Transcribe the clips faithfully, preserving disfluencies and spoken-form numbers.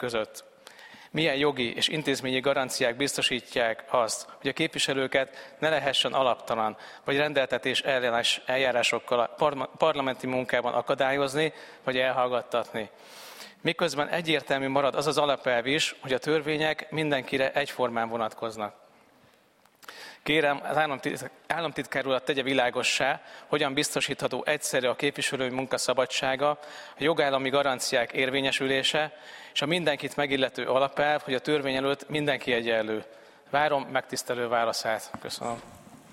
között. Milyen jogi és intézményi garanciák biztosítják azt, hogy a képviselőket ne lehessen alaptalan vagy rendeltetés ellenes eljárásokkal a parlamenti munkában akadályozni vagy elhallgattatni. Miközben egyértelmű marad az az alapelv is, hogy a törvények mindenkire egyformán vonatkoznak. Kérem, az államtitkár urat tegye világossá, hogyan biztosítható egyszerre a képviselői munka szabadsága, a jogállami garanciák érvényesülése, és a mindenkit megillető alapelv, hogy a törvény előtt mindenki egyenlő. Várom megtisztelő válaszát. Köszönöm.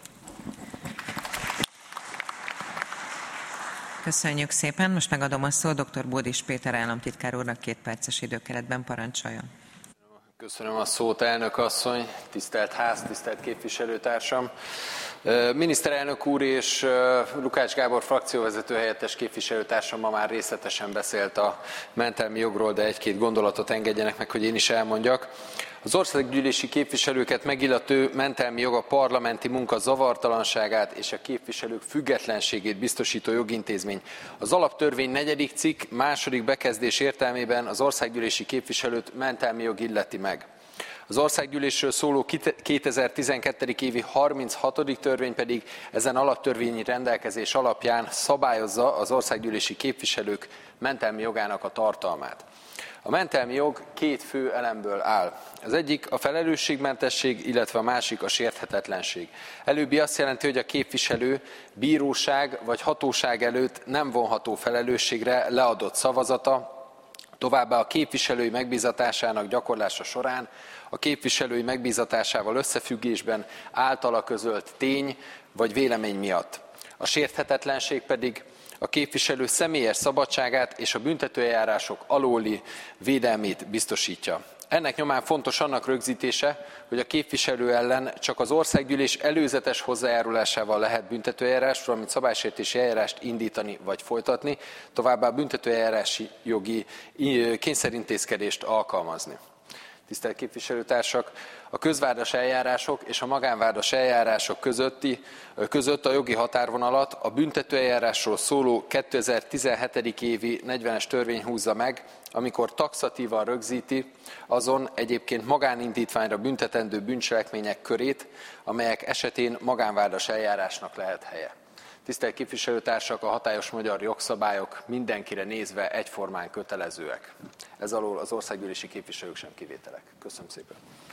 Köszönjük szépen. Most megadom a szót dr. Bódis Péter államtitkár úrnak, két perces időkeretben parancsoljon. Köszönöm a szót, elnök asszony, tisztelt ház, tisztelt képviselőtársam. Miniszterelnök úr és Lukács Gábor frakcióvezető helyettes képviselőtársam ma már részletesen beszélt a mentelmi jogról, de egy-két gondolatot engedjenek meg, hogy én is elmondjak. Az országgyűlési képviselőket megillető mentelmi jog a parlamenti munka zavartalanságát és a képviselők függetlenségét biztosító jogintézmény. Az alaptörvény negyedik cikk második bekezdés értelmében az országgyűlési képviselőt mentelmi jog illeti meg. Az országgyűlésről szóló kétezer-tizenkettő. évi harminchatodik törvény pedig ezen alaptörvényi rendelkezés alapján szabályozza az országgyűlési képviselők mentelmi jogának a tartalmát. A mentelmi jog két fő elemből áll. Az egyik a felelősségmentesség, illetve a másik a sérthetetlenség. Előbbi azt jelenti, hogy a képviselő bíróság vagy hatóság előtt nem vonható felelősségre leadott szavazata, továbbá a képviselői megbízatásának gyakorlása során a képviselői megbízatásával összefüggésben általa közölt tény vagy vélemény miatt. A sérthetetlenség pedig a képviselő személyes szabadságát és a büntetőeljárások alóli védelmét biztosítja. Ennek nyomán fontos annak rögzítése, hogy a képviselő ellen csak az országgyűlés előzetes hozzájárulásával lehet büntetőeljárást, valamint szabálysértési eljárást indítani vagy folytatni, továbbá büntetőeljárási jogi kényszerintézkedést alkalmazni. Tisztelt képviselőtársak, a közvádas eljárások és a magánvádas eljárások közötti, között a jogi határvonalat a büntetőeljárásról szóló kétezer-tizenhét. évi negyvenes törvény húzza meg, amikor taxatívan rögzíti azon egyébként magánindítványra büntetendő bűncselekmények körét, amelyek esetén magánvádas eljárásnak lehet helye. Tisztelt képviselőtársak, a hatályos magyar jogszabályok mindenkire nézve egyformán kötelezőek. Ez alól az országgyűlési képviselők sem kivételek. Köszönöm szépen.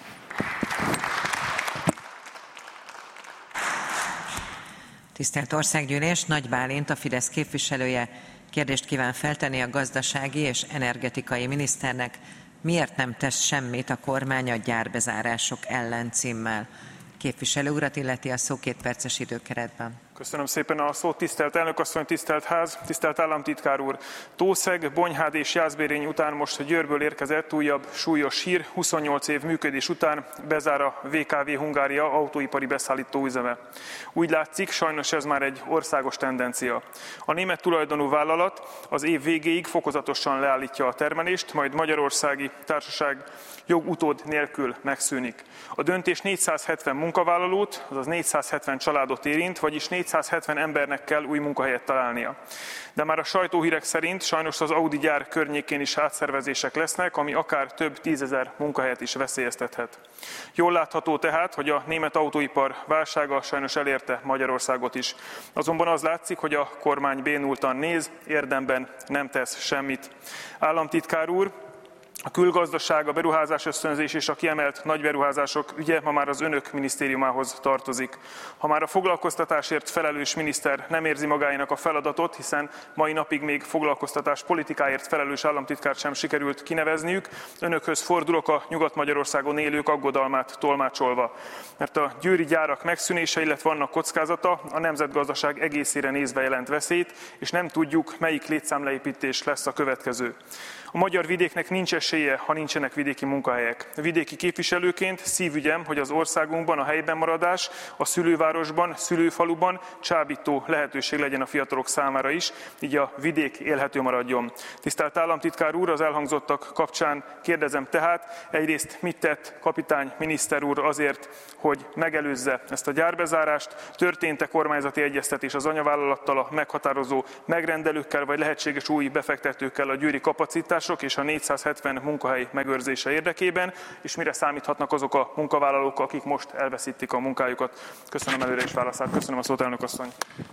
Tisztelt Országgyűlés, Nagy Bálint, a Fidesz képviselője kérdést kíván feltenni a gazdasági és energetikai miniszternek. Miért nem tesz semmit a kormány a gyárbezárások ellen címmel? Képviselő urat illeti a szó, két perces időkeretben. Köszönöm szépen a szót, tisztelt elnökasszony, tisztelt ház, tisztelt államtitkár úr. Tószeg, Bonyhád és Jászberény után most Győrből érkezett újabb súlyos hír. huszonnyolc év működés után bezár a vé ká vé Hungária autóipari beszállító üzeme. Úgy látszik, sajnos ez már egy országos tendencia. A német tulajdonú vállalat az év végéig fokozatosan leállítja a termelést, majd magyarországi társaság jogutód nélkül megszűnik. A döntés négyszázhetven munkavállalót, azaz négyszázhetven családot érint, vagyis négyszázhetven embernek kell új munkahelyet találnia. De már a sajtóhírek szerint sajnos az Audi gyár környékén is átszervezések lesznek, ami akár több tízezer munkahelyet is veszélyeztethet. Jól látható tehát, hogy a német autóipar válsága sajnos elérte Magyarországot is. Azonban az látszik, hogy a kormány bénultan néz, érdemben nem tesz semmit. Államtitkár úr, a külgazdaság, a beruházás ösztönzés és a kiemelt nagyberuházások ügye ma már az önök minisztériumához tartozik. Ha már a foglalkoztatásért felelős miniszter nem érzi magáénak a feladatot, hiszen mai napig még foglalkoztatás politikáért felelős államtitkárt sem sikerült kinevezniük, önökhöz fordulok a Nyugat-Magyarországon élők aggodalmát tolmácsolva. Mert a győri gyárak megszűnése, illetve annak kockázata a nemzetgazdaság egészére nézve jelent veszélyt, és nem tudjuk, melyik létszámleépítés lesz a következő. A magyar vidéknek nincs esélye, ha nincsenek vidéki munkahelyek. Vidéki képviselőként szívügyem, hogy az országunkban a helyben maradás, a szülővárosban, szülőfaluban csábító lehetőség legyen a fiatalok számára is, így a vidék élhető maradjon. Tisztelt államtitkár úr, az elhangzottak kapcsán kérdezem tehát, egyrészt mit tett kapitány miniszter úr azért, hogy megelőzze ezt a gyárbezárást, történt-e kormányzati egyeztetés az anyavállalattal, a meghatározó megrendelőkkel, vagy lehetséges új befektetőkkel a győri kapacitás kiadások és a négyszázhetven munkahely megőrzése érdekében, és mire számíthatnak azok a munkavállalók, akik most elveszítik a munkájukat. Köszönöm előre is válaszát. Köszönöm a szót, elnök asszony.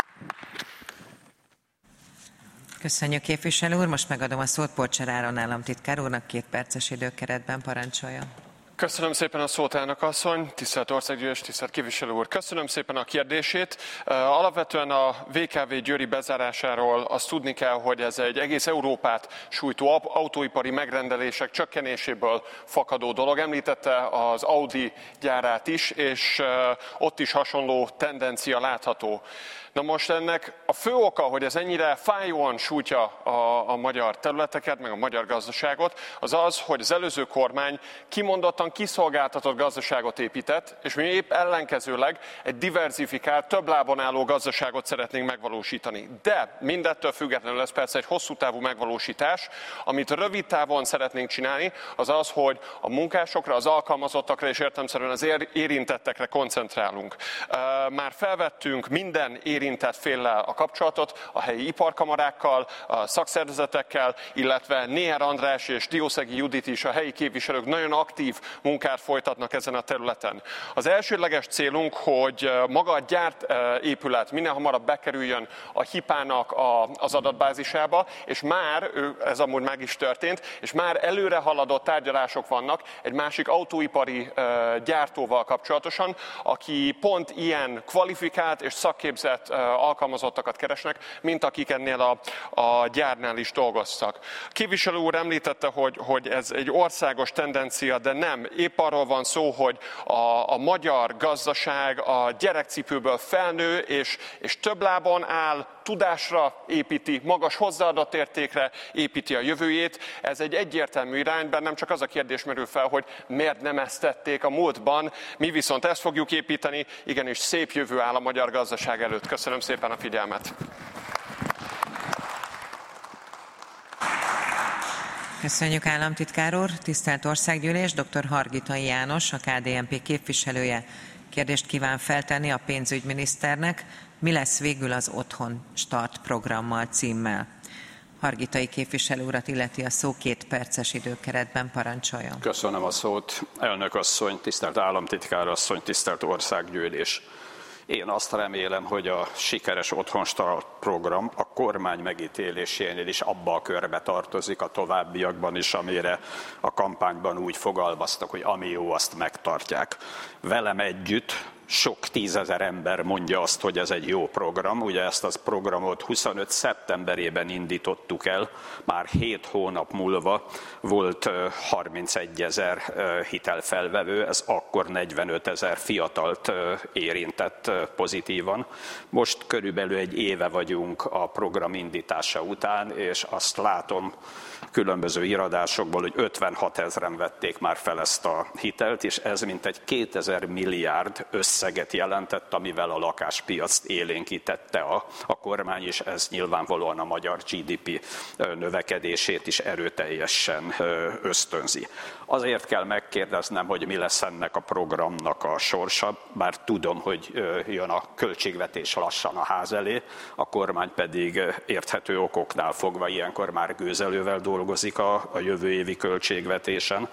Köszönjük, képviselő úr. Most megadom a szót Porcser Áron államtitkár úrnak, két perces időkeretben parancsolja. Köszönöm szépen a szót, elnök asszony, tisztelt országgyűlés, tisztelt képviselő úr. Köszönöm szépen a kérdését. Alapvetően a vé ká vé Győri bezárásáról azt tudni kell, hogy ez egy egész Európát sújtó autóipari megrendelések csökkenéséből fakadó dolog. Említette az Audi gyárát is, és ott is hasonló tendencia látható. Na most ennek a fő oka, hogy ez ennyire fájóan sújtja a, a magyar területeket, meg a magyar gazdaságot, az az, hogy az előző kormány kimondottan kiszolgáltatott gazdaságot épített, és mi épp ellenkezőleg egy diverzifikált, több lábon álló gazdaságot szeretnénk megvalósítani. De mindettől függetlenül ez persze egy hosszú távú megvalósítás, amit rövid távon szeretnénk csinálni, az az, hogy a munkásokra, az alkalmazottakra és értelemszerűen az érintettekre koncentrálunk. Már felvettünk minden érintett érintett féllel a kapcsolatot, a helyi iparkamarákkal, a szakszervezetekkel, illetve Néher András és Diószegi Judit is, a helyi képviselők nagyon aktív munkát folytatnak ezen a területen. Az elsődleges célunk, hogy maga a gyártépület minél hamarabb bekerüljön a hipának az adatbázisába, és már, ez amúgy meg is történt, és már előre haladott tárgyalások vannak egy másik autóipari gyártóval kapcsolatosan, aki pont ilyen kvalifikált és szakképzett alkalmazottakat keresnek, mint akik ennél a, a gyárnál is dolgoztak. Képviselő úr említette, hogy, hogy ez egy országos tendencia, de nem. Épp arról van szó, hogy a, a magyar gazdaság a gyerekcipőből felnő, és, és több lábon áll, tudásra építi, magas hozzáadott értékre építi a jövőjét. Ez egy egyértelmű irány, bennem csak az a kérdés merül fel, hogy miért nem ezt tették a múltban. Mi viszont ezt fogjuk építeni, igenis szép jövő áll a magyar gazdaság előtt. Köszönöm szépen a figyelmet. Köszönjük, államtitkár úr. Tisztelt Országgyűlés, dr. Hargitai János, a ká dé en pé képviselője kérdést kíván feltenni a pénzügyminiszternek. Mi lesz végül az Otthon Start programmal címmel? Hargitai képviselő urat illeti a szó, két perces időkeretben parancsoljon. Köszönöm a szót, elnök asszony, tisztelt államtitkár asszony, tisztelt Országgyűlés. Én azt remélem, hogy a sikeres Otthon Start program a kormány megítélésénél is abba a körbe tartozik a továbbiakban is, amire a kampányban úgy fogalmaztak, hogy ami jó, azt megtartják. Velem együtt sok tízezer ember mondja azt, hogy ez egy jó program. Ugye ezt az programot huszonöt szeptemberében indítottuk el, már hét hónap múlva volt harmincegyezer hitelfelvevő, ez akkor negyvenötezer fiatalt érintett pozitívan. Most körülbelül egy éve vagyunk a program indítása után, és azt látom különböző iradásokból, hogy ötvenhatezren vették már fel ezt a hitelt, és ez mintegy kétezer milliárd összeget jelentett, amivel a lakáspiact élénkítette a, a kormány, és ez nyilvánvalóan a magyar gé dé pé növekedését is erőteljesen ösztönzi. Azért kell megkérdeznem, hogy mi lesz ennek a programnak a sorsa, bár tudom, hogy jön a költségvetés lassan a ház elé, a kormány pedig érthető okoknál fogva ilyenkor már gőzelővel dolgozik a, a jövő évi költségvetésen.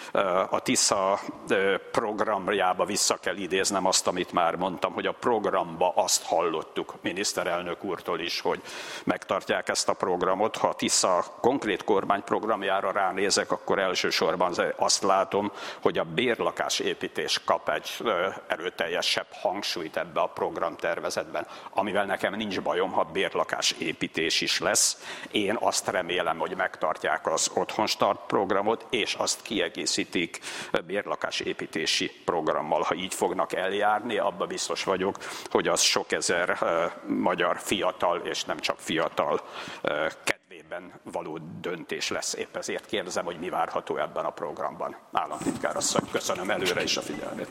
A TISZA programjába vissza kell idéznem azt, amit már mondtam, hogy a programba azt hallottuk miniszterelnök úrtól is, hogy megtartják ezt a programot. Ha a TISZA konkrét kormányprogramjára ránézek, akkor elsősorban azt látom, hogy a bérlakásépítés kap egy erőteljesebb hangsúlyt ebbe a programtervezetben, amivel nekem nincs bajom, ha bérlakásépítés is lesz. Én azt remélem, hogy megtartják az Otthon Start programot, és azt kiegészítik bérlakásépítési programmal. Ha így fognak eljárni, abban biztos vagyok, hogy az sok ezer magyar fiatal, és nem csak fiatal kedvében való döntés lesz. Épp ezért kérdezem, hogy mi várható ebben a programban. Államtitkár asszony, köszönöm előre is a figyelmét.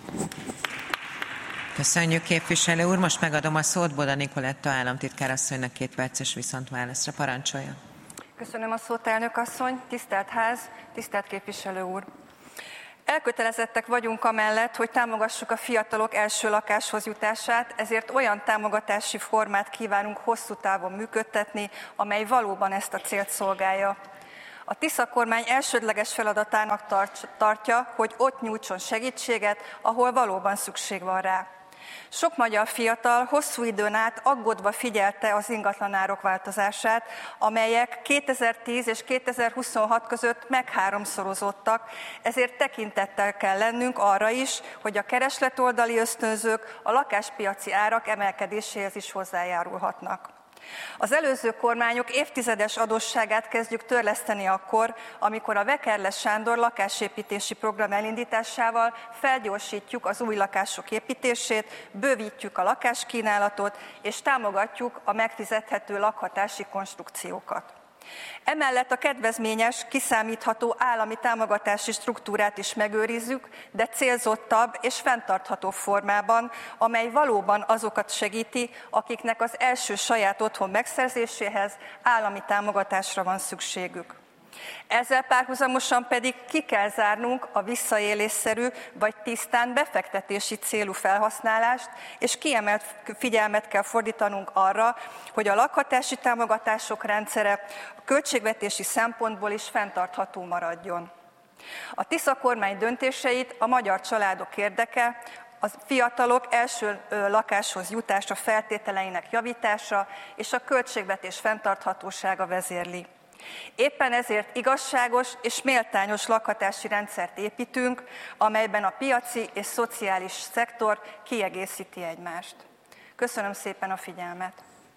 Köszönjük, képviselő úr. Most megadom a szót Boda Nikoletta államtitkár asszonynak, két perces viszontválaszra. Parancsolja. Köszönöm a szót, elnök asszony, tisztelt ház, tisztelt képviselő úr. Elkötelezettek vagyunk amellett, hogy támogassuk a fiatalok első lakáshoz jutását, ezért olyan támogatási formát kívánunk hosszú távon működtetni, amely valóban ezt a célt szolgálja. A Tisza kormány elsődleges feladatának tartja, hogy ott nyújtson segítséget, ahol valóban szükség van rá. Sok magyar fiatal hosszú időn át aggódva figyelte az ingatlanárok változását, amelyek kétezer-tíz és kétezer-huszonhat között megháromszorozottak, ezért tekintettel kell lennünk arra is, hogy a keresletoldali ösztönzők a lakáspiaci árak emelkedéséhez is hozzájárulhatnak. Az előző kormányok évtizedes adósságát kezdjük törleszteni akkor, amikor a Vekerle Sándor lakásépítési program elindításával felgyorsítjuk az új lakások építését, bővítjük a lakáskínálatot és támogatjuk a megfizethető lakhatási konstrukciókat. Emellett a kedvezményes, kiszámítható állami támogatási struktúrát is megőrizzük, de célzottabb és fenntartható formában, amely valóban azokat segíti, akiknek az első saját otthon megszerzéséhez állami támogatásra van szükségük. Ezzel párhuzamosan pedig ki kell zárnunk a visszaélésszerű vagy tisztán befektetési célú felhasználást, és kiemelt figyelmet kell fordítanunk arra, hogy a lakhatási támogatások rendszere a költségvetési szempontból is fenntartható maradjon. A Tisza kormány döntéseit a magyar családok érdeke, a fiatalok első lakáshoz jutása feltételeinek javítása és a költségvetés fenntarthatósága vezérli. Éppen ezért igazságos és méltányos lakhatási rendszert építünk, amelyben a piaci és szociális szektor kiegészíti egymást. Köszönöm szépen a figyelmet!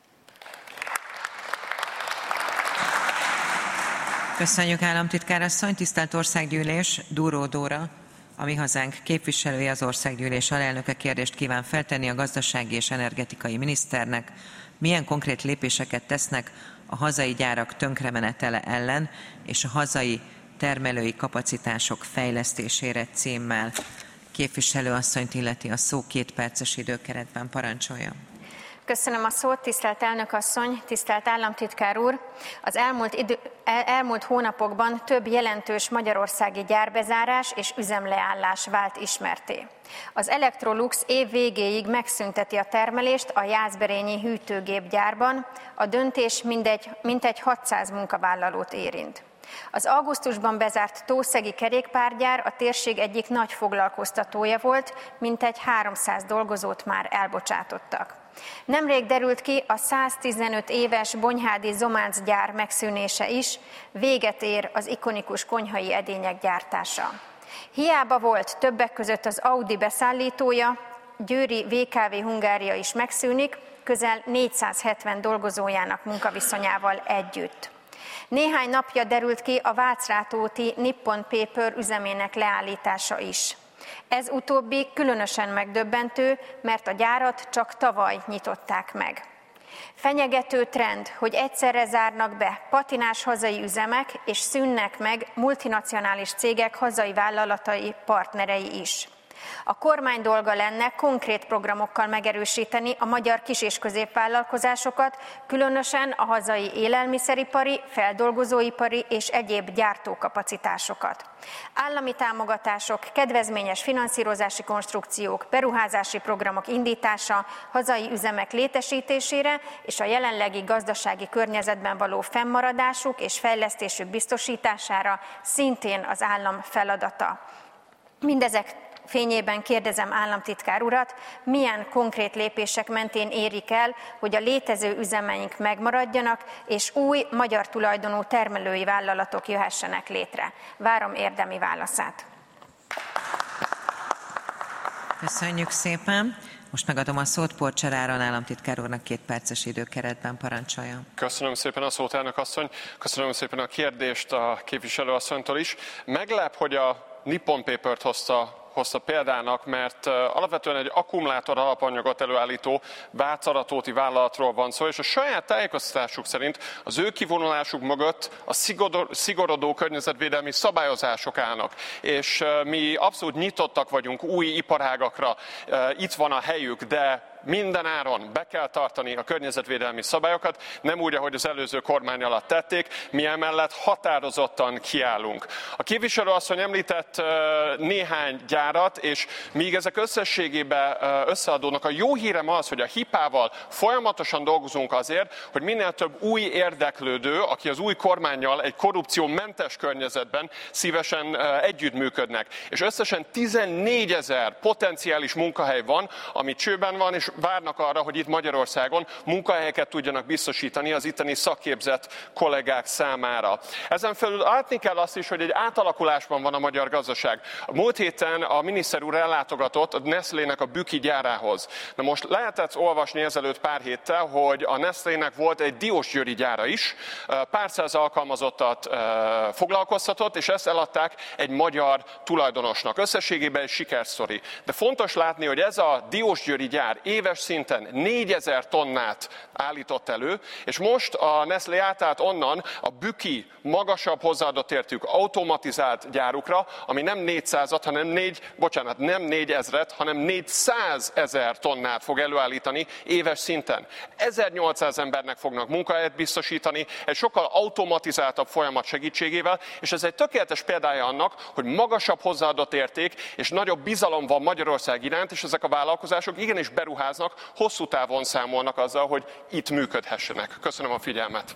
Köszönjük, államtitkár asszony, tisztelt Országgyűlés, Dúró Dóra, a Mi Hazánk képviselője, az Országgyűlés alelnöke kérdést kíván feltenni a gazdasági és energetikai miniszternek. Milyen konkrét lépéseket tesznek a hazai gyárak tönkremenetele ellen és a hazai termelői kapacitások fejlesztésére címmel? Képviselőasszonyt illeti a szó, két perces időkeretben, parancsolja. Köszönöm a szót, tisztelt elnök asszony, tisztelt államtitkár úr! Az elmúlt, idő, el, elmúlt hónapokban több jelentős magyarországi gyárbezárás és üzemleállás vált ismertté. Az Electrolux év végéig megszünteti a termelést a jászberényi hűtőgépgyárban, a döntés mindegy, mintegy hatszáz munkavállalót érint. Az augusztusban bezárt tószegi kerékpárgyár a térség egyik nagy foglalkoztatója volt, mintegy háromszáz dolgozót már elbocsátottak. Nemrég derült ki a száztizenöt éves bonyhádi Zománc gyár megszűnése is, véget ér az ikonikus konyhai edények gyártása. Hiába volt többek között az Audi beszállítója, győri vé ká vé Hungária is megszűnik, közel négyszázhetven dolgozójának munkaviszonyával együtt. Néhány napja derült ki a Vácrátóti Nippon Paper üzemének leállítása is. Ez utóbbi különösen megdöbbentő, mert a gyárat csak tavaly nyitották meg. Fenyegető trend, hogy egyszerre zárnak be patinás hazai üzemek és szűnnek meg multinacionális cégek hazai vállalatai, partnerei is. A kormány dolga lenne konkrét programokkal megerősíteni a magyar kis- és középvállalkozásokat, különösen a hazai élelmiszeripari, feldolgozóipari és egyéb gyártókapacitásokat. Állami támogatások, kedvezményes finanszírozási konstrukciók, beruházási programok indítása, hazai üzemek létesítésére és a jelenlegi gazdasági környezetben való fennmaradásuk és fejlesztésük biztosítására szintén az állam feladata. Mindezek fényében kérdezem államtitkár urat, milyen konkrét lépések mentén érik el, hogy a létező üzemeink megmaradjanak, és új magyar tulajdonú termelői vállalatok jöhessenek létre. Várom érdemi válaszát. Köszönjük szépen. Most megadom a szót Porcser Áron államtitkár úrnak, két perces időkeretben, parancsolja. Köszönöm szépen a szót, elnök asszony. Köszönöm szépen a kérdést a képviselőasszonytól is. Meglep, hogy a Nippon Papert hozta hozta példának, mert alapvetően egy akkumulátor alapanyagot előállító vácaratóti vállalatról van szó, és a saját tájékoztatásuk szerint az ő kivonulásuk mögött a szigorodó környezetvédelmi szabályozások állnak. És mi abszolút nyitottak vagyunk új iparágakra, itt van a helyük, de minden áron be kell tartani a környezetvédelmi szabályokat, nem úgy, ahogy az előző kormány alatt tették, mi emellett határozottan kiállunk. A képviselő asszony említett néhány gyárat, és míg ezek összességében összeadódnak, a jó hírem az, hogy a hipával folyamatosan dolgozunk azért, hogy minél több új érdeklődő, aki az új kormánnyal egy korrupciómentes környezetben szívesen együttműködnek. És összesen tizennégyezer potenciális munkahely van, ami csőben van, és várnak arra, hogy itt Magyarországon munkahelyeket tudjanak biztosítani az itteni szakképzett kollégák számára. Ezen felül látni kell azt is, hogy egy átalakulásban van a magyar gazdaság. A múlt héten a miniszter úr ellátogatott a Nestlének a Büki gyárához. Na most lehetett olvasni ezelőtt pár héttel, hogy a Nestlének volt egy diósgyőri gyára is, pár száz alkalmazottat foglalkoztatott, és ezt eladták egy magyar tulajdonosnak. Összességében egy sikersztori. De fontos látni, hogy ez a diósgyőri gyár éves szinten négyezer tonnát állított elő, és most a Nestlé átállt onnan a Büki magasabb hozzáadott értékű automatizált gyárukra, ami nem négyszázat, hanem négy, bocsánat, nem négyezret, hanem négyszázezer tonnát fog előállítani éves szinten. ezernyolcszáz embernek fognak munkahelyet biztosítani, egy sokkal automatizáltabb folyamat segítségével, és ez egy tökéletes példája annak, hogy magasabb hozzáadott érték és nagyobb bizalom van Magyarország iránt, és ezek a vállalkozások igenis beruháznak, hosszú távon számolnak azzal, hogy itt működhessenek. Köszönöm a figyelmet!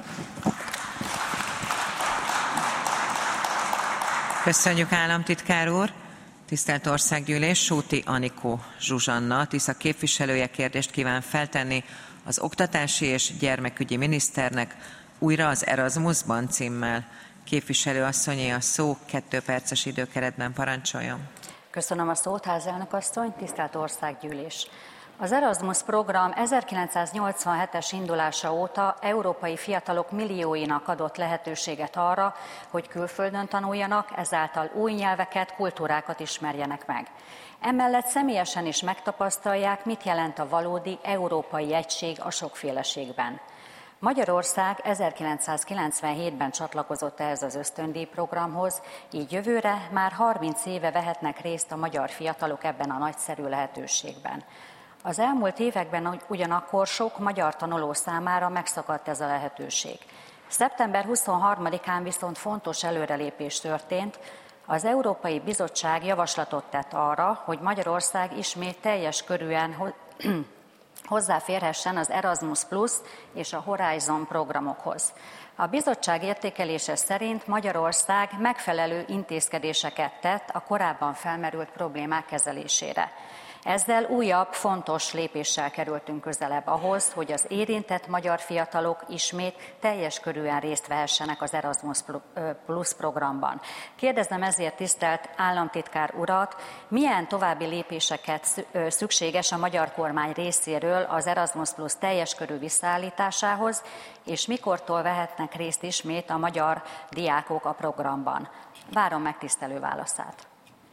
Köszönjük, államtitkár úr! Tisztelt Országgyűlés, Sóti Anikó Zsuzsanna, Tisza képviselője kérdést kíván feltenni az oktatási és gyermekügyi miniszternek újra az Erasmusban címmel. Képviselő asszonyé a szó, kettő perces időkeretben parancsoljon. Köszönöm a szót, házelnök asszony, tisztelt Országgyűlés! Az Erasmus program ezerkilencszáznyolcvanhetes indulása óta európai fiatalok millióinak adott lehetőséget arra, hogy külföldön tanuljanak, ezáltal új nyelveket, kultúrákat ismerjenek meg. Emellett személyesen is megtapasztalják, mit jelent a valódi európai egység a sokféleségben. Magyarország ezerkilencszázkilencvenhétben csatlakozott ehhez az ösztöndíj programhoz, így jövőre már harminc éve vehetnek részt a magyar fiatalok ebben a nagyszerű lehetőségben. Az elmúlt években ugyanakkor sok magyar tanuló számára megszakadt ez a lehetőség. szeptember huszonharmadikán viszont fontos előrelépés történt. Az Európai Bizottság javaslatot tett arra, hogy Magyarország ismét teljes körűen hozzáférhessen az Erasmus Plus és a Horizon programokhoz. A bizottság értékelése szerint Magyarország megfelelő intézkedéseket tett a korábban felmerült problémák kezelésére. Ezzel újabb, fontos lépéssel kerültünk közelebb ahhoz, hogy az érintett magyar fiatalok ismét teljes körűen részt vehessenek az Erasmus Plus programban. Kérdezem ezért tisztelt államtitkár urat, milyen további lépéseket szükséges a magyar kormány részéről az Erasmus Plus teljes körű visszaállításához, és mikortól vehetnek részt ismét a magyar diákok a programban. Várom megtisztelő válaszát.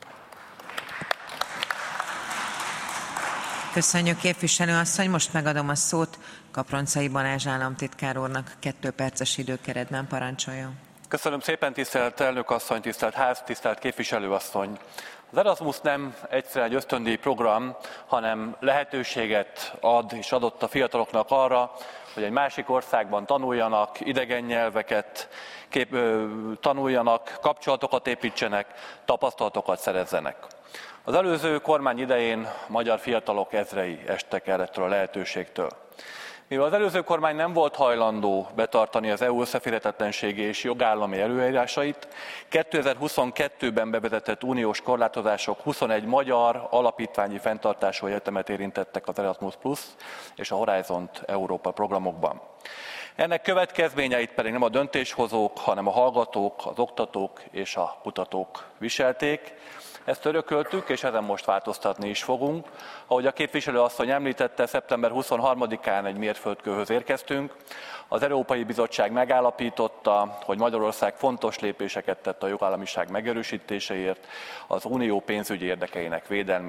Köszönjük, képviselő asszony, most megadom a szót Kaproncai Balázs államtitkár úrnak, kettő perces időkeretben parancsoljon. Köszönöm szépen, tisztelt elnök asszony, tisztelt ház, tisztelt képviselő asszony. Az Erasmus nem egyszerűen egy ösztöndíj program, hanem lehetőséget ad és adott a fiataloknak arra, hogy egy másik országban tanuljanak, idegen nyelveket kép, tanuljanak, kapcsolatokat építsenek, tapasztalatokat szerezzenek. Az előző kormány idején magyar fiatalok ezrei estek el ettől a lehetőségtől. Mivel az előző kormány nem volt hajlandó betartani az é u összeférhetetlenségi és jogállami előírásait, kétezer-huszonkettőben bevezetett uniós korlátozások huszonegy magyar alapítványi fenntartású egyetemet érintettek az Erasmus Plus és a Horizon Európa programokban. Ennek következményeit pedig nem a döntéshozók, hanem a hallgatók, az oktatók és a kutatók viselték. Ezt örököltük, és ezen most változtatni is fogunk. Ahogy a képviselő asszony említette, szeptember huszonharmadikán egy mérföldkőhöz érkeztünk. Az Európai Bizottság megállapította, hogy Magyarország fontos lépéseket tett a jogállamiság megerősítéséért, az unió pénzügyi érdekeinek védelméért.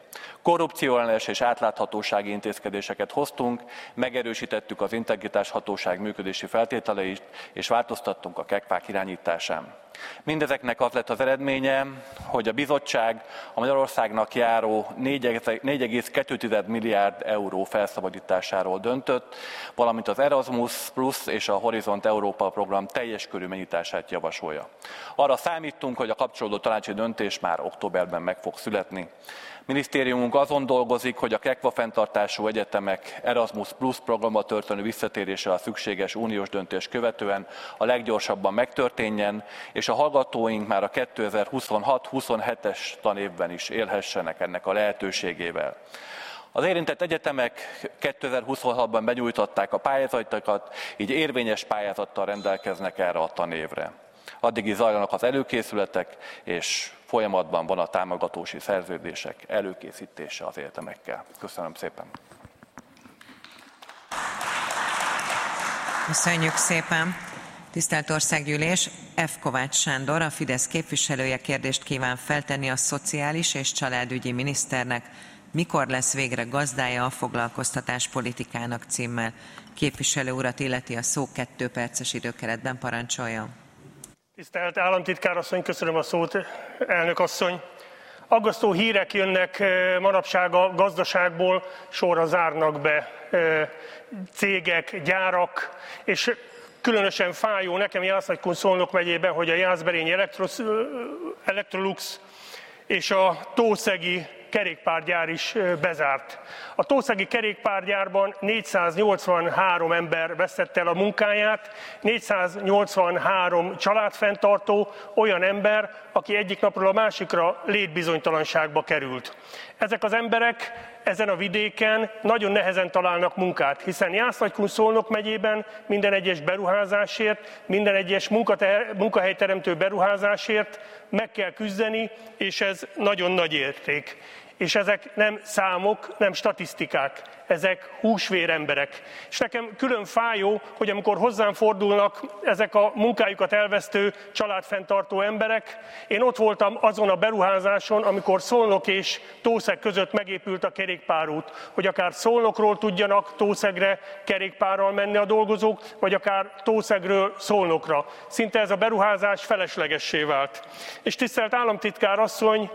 Korrupcióellenes és átláthatósági intézkedéseket hoztunk, megerősítettük az integritás hatóság működési feltételeit, és változtattunk a kekfák irányításán. Mindezeknek az lett az eredménye, hogy a bizottság a Magyarországnak járó négy egész kettő milliárd euró felszabadításáról döntött, valamint az Erasmus Plus és a Horizont Európa program teljes körű megnyitását javasolja. Arra számítunk, hogy a kapcsolódó tanácsi döntés már októberben meg fog születni. Minisztériumunk azon dolgozik, hogy a kekva fenntartású egyetemek Erasmus Plus programba történő visszatérése a szükséges uniós döntés követően a leggyorsabban megtörténjen, és a hallgatóink már a kétezer-huszonhat huszonhetes tanévben is élhessenek ennek a lehetőségével. Az érintett egyetemek kétezer-huszonhatban benyújtották a pályázatokat, így érvényes pályázattal rendelkeznek erre a tanévre. Addig is zajlanak az előkészületek, és folyamatban van a támogatósi szerződések előkészítése az egyetemekkel. Köszönöm szépen! Köszönjük szépen! Tisztelt Országgyűlés, F. Kovács Sándor, a Fidesz képviselője kérdést kíván feltenni a Szociális és Családügyi Miniszternek. Mikor lesz végre gazdája a foglalkoztatáspolitikának címmel? Képviselő urat illeti a szó, kettő perces időkeretben parancsoljon. Tisztelt államtitkár asszony, köszönöm a szót, elnök asszony. Aggasztó hírek jönnek manapság a gazdaságból, sorra zárnak be cégek, gyárak, és különösen fájó nekem Jász-Nagykun-Szolnok megyében, hogy a Jászberényi Electrolux és a tószegi kerékpárgyár is bezárt. A tószegi kerékpárgyárban négyszáznyolcvanhárom ember vesztette el a munkáját, négyszáznyolcvanhárom családfenntartó, olyan ember, aki egyik napról a másikra létbizonytalanságba került. Ezek az emberek ezen a vidéken nagyon nehezen találnak munkát, hiszen Jász-Nagykun-Szolnok megyében minden egyes beruházásért, minden egyes munkahelyteremtő beruházásért meg kell küzdeni, és ez nagyon nagy érték. És ezek nem számok, nem statisztikák, ezek húsvér emberek. És nekem külön fájó, hogy amikor hozzám fordulnak ezek a munkájukat elvesztő családfenntartó emberek, én ott voltam azon a beruházáson, amikor Szolnok és Tószeg között megépült a kerékpárút, hogy akár Szolnokról tudjanak Tószegre kerékpárral menni a dolgozók, vagy akár Tószegről Szolnokra. Szinte ez a beruházás feleslegessé vált. És tisztelt államtitkár asszony,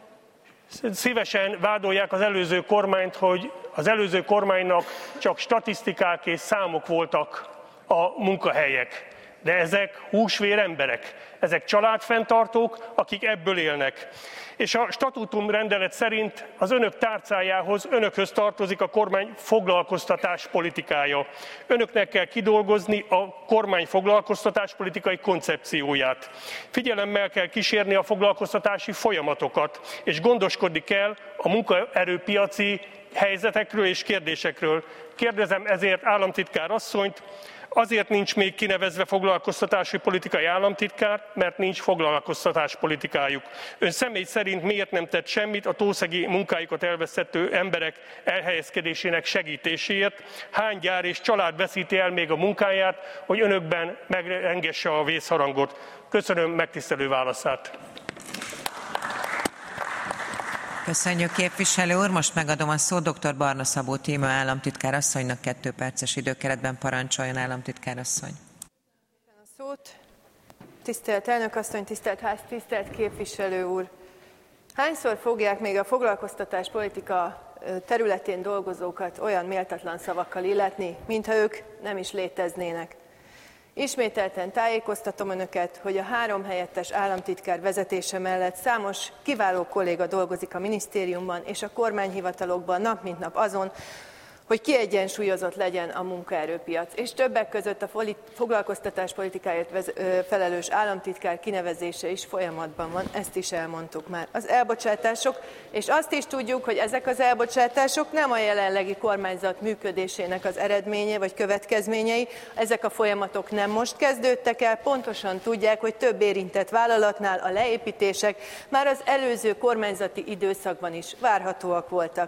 szívesen vádolják az előző kormányt, hogy az előző kormánynak csak statisztikák és számok voltak a munkahelyek. De ezek húsvér emberek, ezek családfenntartók, akik ebből élnek. És a statútum rendelet szerint az önök tárcájához, önökhöz tartozik a kormány foglalkoztatás politikája. Önöknek kell kidolgozni a kormány foglalkoztatáspolitikai koncepcióját. Figyelemmel kell kísérni a foglalkoztatási folyamatokat, és gondoskodni kell a munkaerőpiaci helyzetekről és kérdésekről. Kérdezem ezért államtitkár asszonyt, azért nincs még kinevezve foglalkoztatási politikai államtitkár, mert nincs foglalkoztatáspolitikájuk. Ön személy szerint miért nem tett semmit a tószegi munkájukat elvesztettő emberek elhelyezkedésének segítéséért? Hány gyár és család veszíti el még a munkáját, hogy önökben megengesse a vészharangot? Köszönöm megtisztelő válaszát. Köszönjük, képviselő úr. Most megadom a szót dr. Barna Szabó Tímea államtitkár asszonynak, kettő perces időkeretben parancsoljon, államtitkár asszony. A szót. Tisztelt elnök asszony, tisztelt ház, tisztelt képviselő úr. Hányszor fogják még a foglalkoztatáspolitika területén dolgozókat olyan méltatlan szavakkal illetni, mintha ők nem is léteznének? Ismételten tájékoztatom önöket, hogy a három helyettes államtitkár vezetése mellett számos kiváló kolléga dolgozik a minisztériumban és a kormányhivatalokban nap mint nap azon, hogy kiegyensúlyozott legyen a munkaerőpiac, és többek között a foglalkoztatáspolitikáért felelős államtitkár kinevezése is folyamatban van, ezt is elmondtuk már. Az elbocsátások, és azt is tudjuk, hogy ezek az elbocsátások nem a jelenlegi kormányzat működésének az eredménye vagy következményei, ezek a folyamatok nem most kezdődtek el, pontosan tudják, hogy több érintett vállalatnál a leépítések már az előző kormányzati időszakban is várhatóak voltak.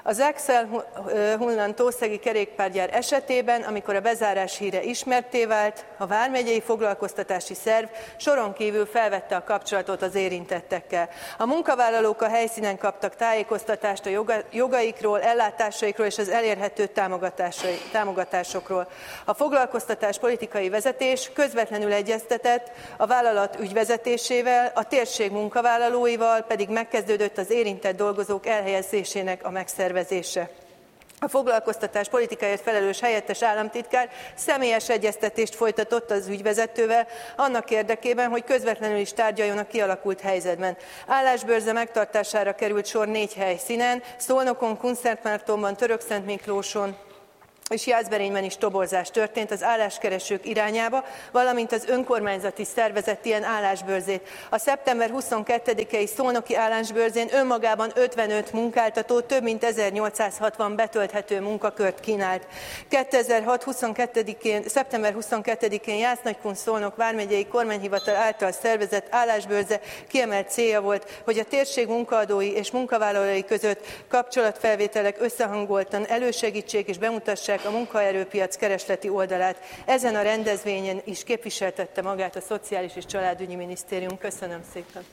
Az Exel-Hunland-Tószegi kerékpárgyár esetében, amikor a bezárás híre ismertté vált, a vármegyei foglalkoztatási szerv soron kívül felvette a kapcsolatot az érintettekkel. A munkavállalók a helyszínen kaptak tájékoztatást a joga, jogaikról, ellátásaikról és az elérhető támogatásokról. A foglalkoztatás politikai vezetés közvetlenül egyeztetett a vállalat ügyvezetésével, a térség munkavállalóival pedig megkezdődött az érintett dolgozók elhelyezésének a megszervezése. A foglalkoztatás politikáért felelős helyettes államtitkár személyes egyeztetést folytatott az ügyvezetővel annak érdekében, hogy közvetlenül is tárgyaljon a kialakult helyzetben. Állásbőrze megtartására került sor négy helyszínen, Szolnokon, Kunszentmártonban, Törökszentmiklóson és Jászberényben is toborzás történt az álláskeresők irányába, valamint az önkormányzati szervezet ilyen állásbőrzét. A szeptember huszonkettedikei szolnoki állásbőrzén önmagában ötvenöt munkáltató több mint ezernyolcszázhatvan betölthető munkakört kínált. kétezer-hat huszonkettedikén, szeptember huszonkettedikén Jász-Nagykun-Szolnok vármegyei kormányhivatal által szervezett állásbőrze kiemelt célja volt, hogy a térség munkaadói és munkavállalói között kapcsolatfelvételek összehangoltan elősegítsék és bemutassák a munkaerőpiac keresleti oldalát. Ezen a rendezvényen is képviseltette magát a Szociális és Családügyi Minisztérium. Köszönöm szépen!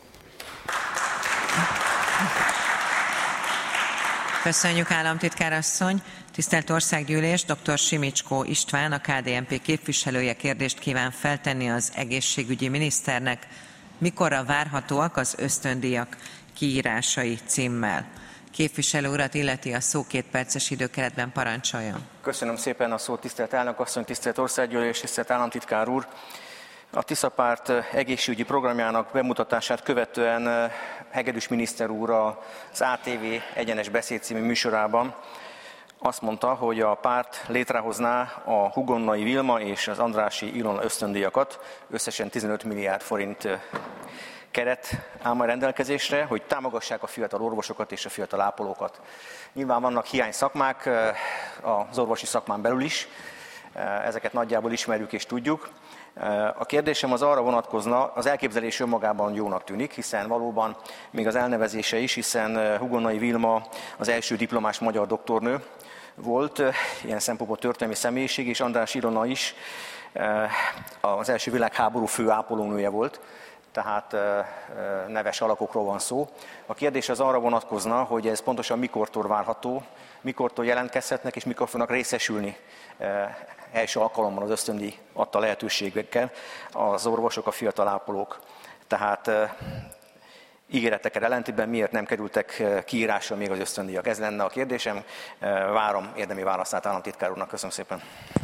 Köszönjük, államtitkár asszony! Tisztelt Országgyűlés, dr. Simicskó István, a ká dé en pé képviselője kérdést kíván feltenni az egészségügyi miniszternek. Mikorra várhatóak az ösztöndíjak kiírásai címmel? Képviselő urat illeti a szó, két perces időkeretben parancsoljon. Köszönöm szépen a szót, tisztelt elnök asszony, tisztelt országgyűlés, tisztelt államtitkár úr. A Tisza Párt egészségügyi programjának bemutatását követően Hegedűs miniszter úr az á té vé Egyenes Beszéd című műsorában azt mondta, hogy a párt létrehozná a Hugonnai Vilma és az Andrássy Ilona ösztöndíjakat, összesen tizenöt milliárd forint keret áll majd rendelkezésre, hogy támogassák a fiatal orvosokat és a fiatal ápolókat. Nyilván vannak hiány szakmák az orvosi szakmán belül is, ezeket nagyjából ismerjük és tudjuk. A kérdésem az arra vonatkozna, az elképzelés önmagában jónak tűnik, hiszen valóban még az elnevezése is, hiszen Hugonnai Vilma az első diplomás magyar doktornő volt, ilyen szempontból történelmi személyiség, és Andrássy Ilona is az első világháború fő ápolónője volt, tehát neves alakokról van szó. A kérdés az arra vonatkozna, hogy ez pontosan mikortól várható, mikortól jelentkezhetnek, és mikor fognak részesülni első alkalommal az ösztöndíj adta lehetőségekkel az orvosok, a fiatal ápolók. Tehát ígéretekkel ellentétben miért nem kerültek kiírásra még az ösztöndíjak? Ez lenne a kérdésem. Várom érdemi választát államtitkár úrnak. Köszönöm szépen.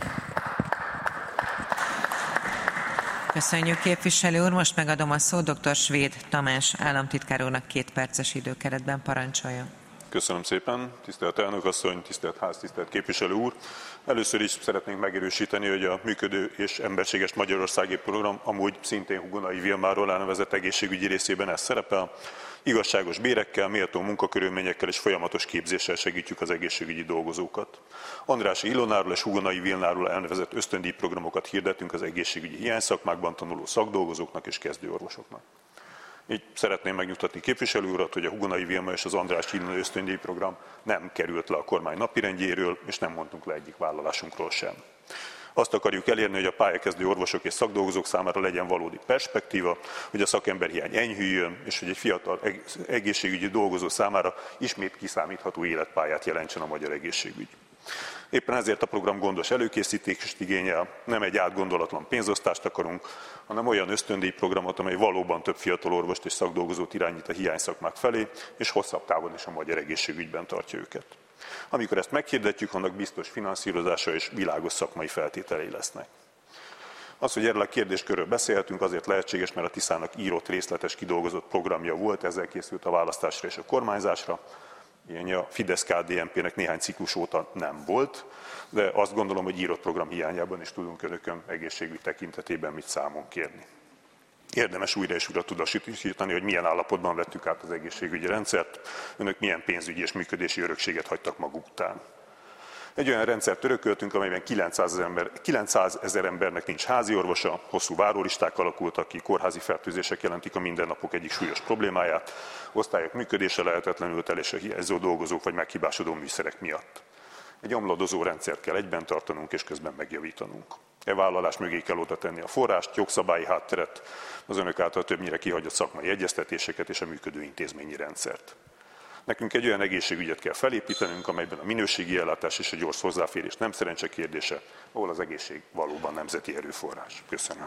Köszönjük, képviselő úr. Most megadom a szót dr. Svéd Tamás államtitkár úrnak, két perces időkeretben parancsoljon. Köszönöm szépen, tisztelt elnök asszony, tisztelt ház, tisztelt képviselő úr. Először is szeretnénk megerősíteni, hogy a működő és emberséges Magyarországi program amúgy szintén Hugonnai Vilmáról elnevezett egészségügyi részében ez szerepel. Igazságos bérekkel, méltó munkakörülményekkel és folyamatos képzéssel segítjük az egészségügyi dolgozókat. Andrássy Ilonáról és Hugonnai Vilmáról elnevezett ösztöndíjprogramokat hirdetünk az egészségügyi hiányszakmákban tanuló szakdolgozóknak és kezdőorvosoknak. Így szeretném megnyugtatni képviselő urat, hogy a Hugonnai Vilma és az Andrássy Ilona ösztöndíjprogram nem került le a kormány napirendjéről, és nem mondtunk le egyik vállalásunkról sem. Azt akarjuk elérni, hogy a pályakezdő orvosok és szakdolgozók számára legyen valódi perspektíva, hogy a szakemberhiány enyhüljön, és hogy egy fiatal egészségügyi dolgozó számára ismét kiszámítható életpályát jelentsen a magyar egészségügy. Éppen ezért a program gondos előkészítést igényel, nem egy átgondolatlan pénzosztást akarunk, hanem olyan ösztöndíjprogramot, amely valóban több fiatal orvost és szakdolgozót irányít a hiányszakmák felé, és hosszabb távon is a magyar egészségügyben tartja őket. Amikor ezt meghirdetjük, annak biztos finanszírozása és világos szakmai feltételei lesznek. Az, hogy erről a kérdéskörről beszélhetünk, azért lehetséges, mert a Tiszának írott, részletes, kidolgozott programja volt, ezzel készült a választásra és a kormányzásra. Ilyen a Fidesz-ká dé en pének néhány ciklus óta nem volt, de azt gondolom, hogy írott program hiányában is tudunk önökön egészségügy tekintetében mit számon kérni. Érdemes újra és újra tudatosítani, hogy milyen állapotban vettük át az egészségügyi rendszert, önök milyen pénzügyi és működési örökséget hagytak maguk után. Egy olyan rendszert örököltünk, amelyben kilencszázezer embernek nincs házi orvosa, hosszú várólisták alakultak ki, kórházi fertőzések jelentik a mindennapok egyik súlyos problémáját. osztályok működése lehetetlenült el, és a hiányzó dolgozók vagy meghibásodó műszerek miatt. Egy omladozó rendszert kell egyben tartanunk és közben megjavítanunk. E vállalás mögé kell oda tenni a forrást, jogszabályi hátteret, az önök által többnyire kihagyott szakmai egyeztetéseket és a működő intézményi rendszert. Nekünk egy olyan egészségügyet kell felépítenünk, amelyben a minőségi ellátás és a gyors hozzáférés nem szerencse kérdése, ahol az egészség valóban nemzeti erőforrás. Köszönöm.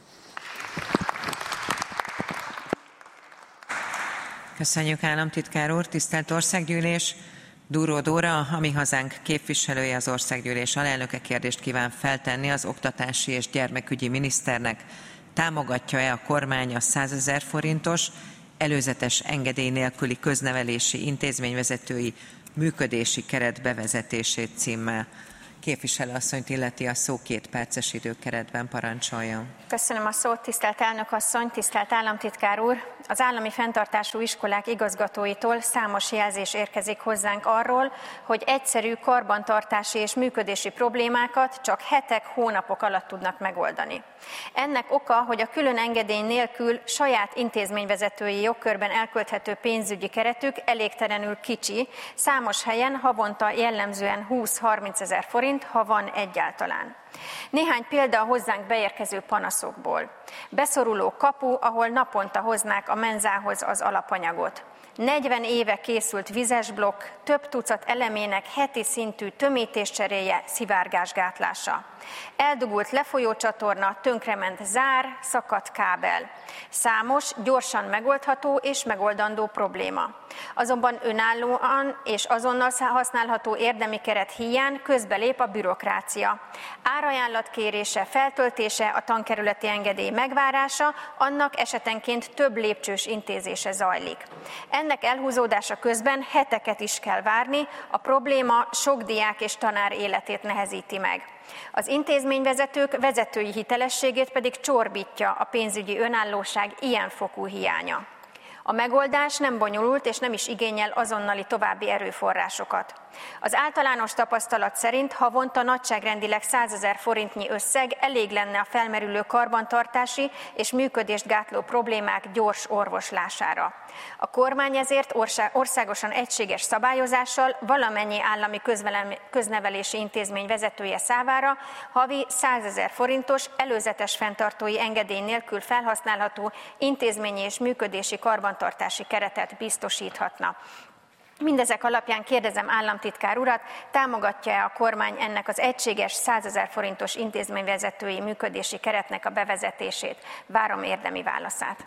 Köszönjük, államtitkár úr, tisztelt Országgyűlés! Duró Dóra, a Mi Hazánk képviselője, az Országgyűlés alelnöke kérdést kíván feltenni az oktatási és gyermekügyi miniszternek. Támogatja-e a kormány a százezer forintos, előzetes engedély nélküli köznevelési intézményvezetői működési keret bevezetését címmel? Képviselőasszonyt illeti a szó, két perces időkeretben parancsoljon. Köszönöm a szót, tisztelt elnök asszony, tisztelt államtitkár úr! Az állami fenntartású iskolák igazgatóitól számos jelzés érkezik hozzánk arról, hogy egyszerű karbantartási és működési problémákat csak hetek, hónapok alatt tudnak megoldani. Ennek oka, hogy a külön engedély nélkül saját intézményvezetői jogkörben elkölthető pénzügyi keretük elégtelenül kicsi, számos helyen havonta jellemzően húsz-harminc ezer forint, ha van egyáltalán. Néhány példa a hozzánk beérkező panaszokból. Beszoruló kapu, ahol naponta hoznák a menzához az alapanyagot. negyven éve készült vizes blokk, több tucat elemének heti szintű tömítéscseréje, szivárgásgátlása. Eldugult lefolyócsatorna, tönkrement zár, szakadt kábel. Számos, gyorsan megoldható és megoldandó probléma. Azonban önállóan és azonnal használható érdemi keret hiány közbelép a bürokrácia. Árajánlat kérése, feltöltése, a tankerületi engedély megvárása, annak esetenként több lépcsős intézése zajlik. Ennek elhúzódása közben heteket is kell várni, a probléma sok diák és tanár életét nehezíti meg. Az intézményvezetők vezetői hitelességét pedig csorbítja a pénzügyi önállóság ilyen fokú hiánya. A megoldás nem bonyolult és nem is igényel azonnali további erőforrásokat. Az általános tapasztalat szerint havonta nagyságrendileg százezer forintnyi összeg elég lenne a felmerülő karbantartási és működést gátló problémák gyors orvoslására. A kormány ezért országosan egységes szabályozással valamennyi állami köznevelési intézmény vezetője számára havi százezer forintos előzetes fenntartói engedély nélkül felhasználható intézményi és működési karbantartási keretet biztosíthatna. Mindezek alapján kérdezem államtitkár urat, támogatja-e a kormány ennek az egységes százezer forintos intézményvezetői működési keretnek a bevezetését? Várom érdemi válaszát.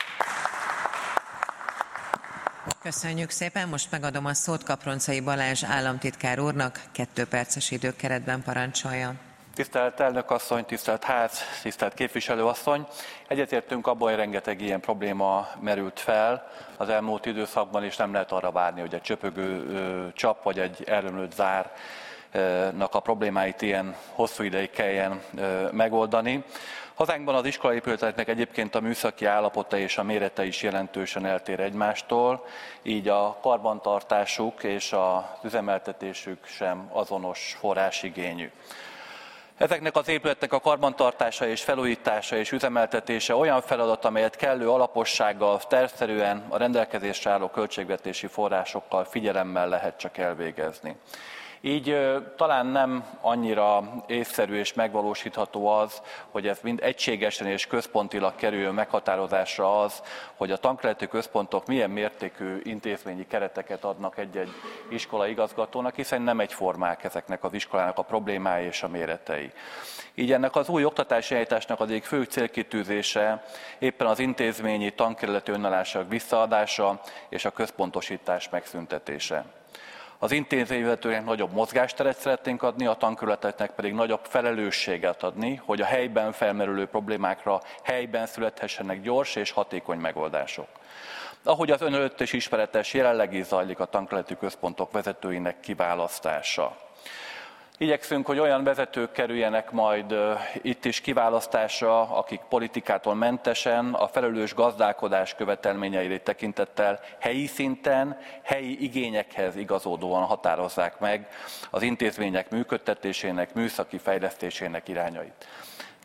Köszönjük szépen, most megadom a szót Kaproncai Balázs államtitkár úrnak, kettő perces időkeretben parancsoljon. Tisztelt elnök asszony, tisztelt ház, tisztelt képviselőasszony! Egyetértünk abban, hogy rengeteg ilyen probléma merült fel az elmúlt időszakban, és nem lehet arra várni, hogy egy csöpögő csap vagy egy elrömlött zárnak a problémáit ilyen hosszú ideig kelljen megoldani. Hazánkban az iskolaépületeknek egyébként a műszaki állapota és a mérete is jelentősen eltér egymástól, így a karbantartásuk és az üzemeltetésük sem azonos forrásigényű. Ezeknek az épületnek a karbantartása és felújítása és üzemeltetése olyan feladat, amelyet kellő alapossággal, tervszerűen a rendelkezésre álló költségvetési forrásokkal, figyelemmel lehet csak elvégezni. Így talán nem annyira észszerű és megvalósítható az, hogy ez mind egységesen és központilag kerüljön meghatározásra az, hogy a tankerületi központok milyen mértékű intézményi kereteket adnak egy-egy iskola igazgatónak, hiszen nem egyformák ezeknek az iskolának a problémái és a méretei. Így ennek az új oktatási eljárásnak az egyik fő célkitűzése éppen az intézményi tankerületi önállások visszaadása és a központosítás megszüntetése. Az intézményvezetőnek nagyobb mozgásteret szeretnénk adni, a tankerületeknek pedig nagyobb felelősséget adni, hogy a helyben felmerülő problémákra helyben születhessenek gyors és hatékony megoldások. Ahogy az ön előtt is ismeretes, jelenleg is zajlik a tankerületi központok vezetőinek kiválasztása. Igyekszünk, hogy olyan vezetők kerüljenek majd itt is kiválasztásra, akik politikától mentesen a felelős gazdálkodás követelményeire tekintettel helyi szinten, helyi igényekhez igazodóan határozzák meg az intézmények működtetésének, műszaki fejlesztésének irányait.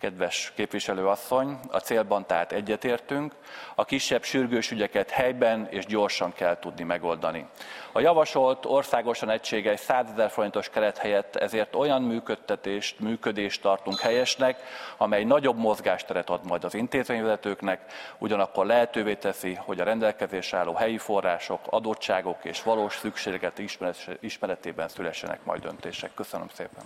kedves képviselőasszony, a célban tehát egyetértünk, a kisebb sürgős ügyeket helyben és gyorsan kell tudni megoldani. A javasolt országosan egységes százezer forintos keret helyett ezért olyan működtetést, működést tartunk helyesnek, amely nagyobb mozgásteret ad majd az intézményvezetőknek, ugyanakkor lehetővé teszi, hogy a rendelkezésre álló helyi források, adottságok és valós szükséglet ismeretében szülessenek majd döntések. Köszönöm szépen!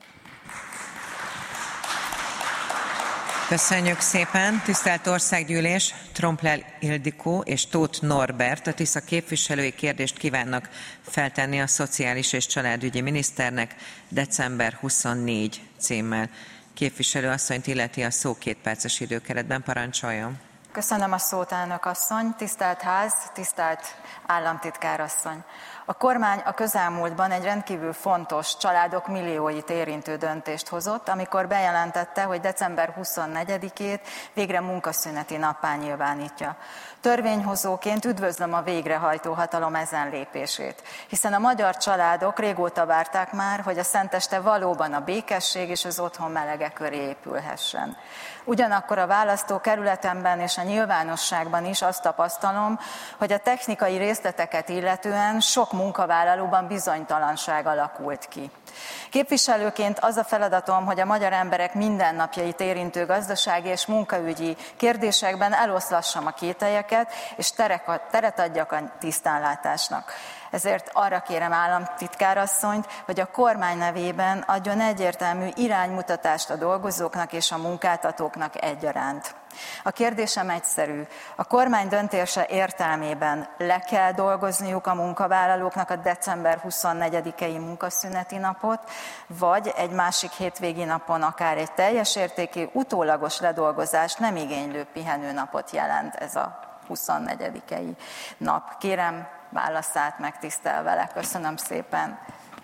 Köszönjük szépen! Tisztelt Országgyűlés, Tromplel Ildikó és Tóth Norbert a Tisza képviselői kérdést kívánnak feltenni a Szociális és Családügyi Miniszternek december huszonnégy címmel. Képviselő asszonyt illeti a szó két perces időkeretben, parancsoljon. Köszönöm a szót, elnök asszony, tisztelt ház, tisztelt államtitkár asszony. A kormány a közelmúltban egy rendkívül fontos, családok millióit érintő döntést hozott, amikor bejelentette, hogy december huszonnegyedikét végre munkaszüneti nappá nyilvánítja. Törvényhozóként üdvözlöm a végrehajtó hatalom ezen lépését, hiszen a magyar családok régóta várták már, hogy a szenteste valóban a békesség és az otthon melege köré épülhessen. Ugyanakkor a választókerületemben és a nyilvánosságban is azt tapasztalom, hogy a technikai részleteket illetően sok munkavállalóban bizonytalanság alakult ki. Képviselőként az a feladatom, hogy a magyar emberek mindennapjait érintő gazdasági és munkaügyi kérdésekben eloszlassam a kételyeket, és teret adjak a tisztánlátásnak. Ezért arra kérem államtitkárasszonyt, hogy a kormány nevében adjon egyértelmű iránymutatást a dolgozóknak és a munkáltatóknak egyaránt. A kérdésem egyszerű. A kormány döntése értelmében le kell dolgozniuk a munkavállalóknak a december huszonnegyedikei munkaszüneti napot, vagy egy másik hétvégi napon akár egy teljes értékű utólagos ledolgozást nem igénylő pihenőnapot jelent ez a huszonnegyedikei nap. Kérem, válaszát megtisztel vele. Köszönöm szépen.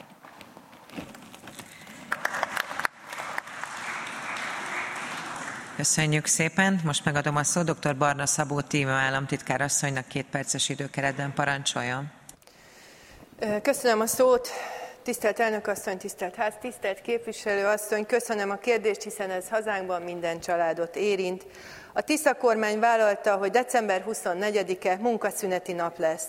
Köszönjük szépen. Most megadom a szót dr. Barna Szabó Tímea államtitkár asszonynak, két perces időkeretben, parancsoljon. Köszönöm a szót. Tisztelt elnök asszony, tisztelt ház, tisztelt képviselő asszony, köszönöm a kérdést, hiszen ez hazánkban minden családot érint. A Tisza kormány vállalta, hogy december huszonnegyedike munkaszüneti nap lesz.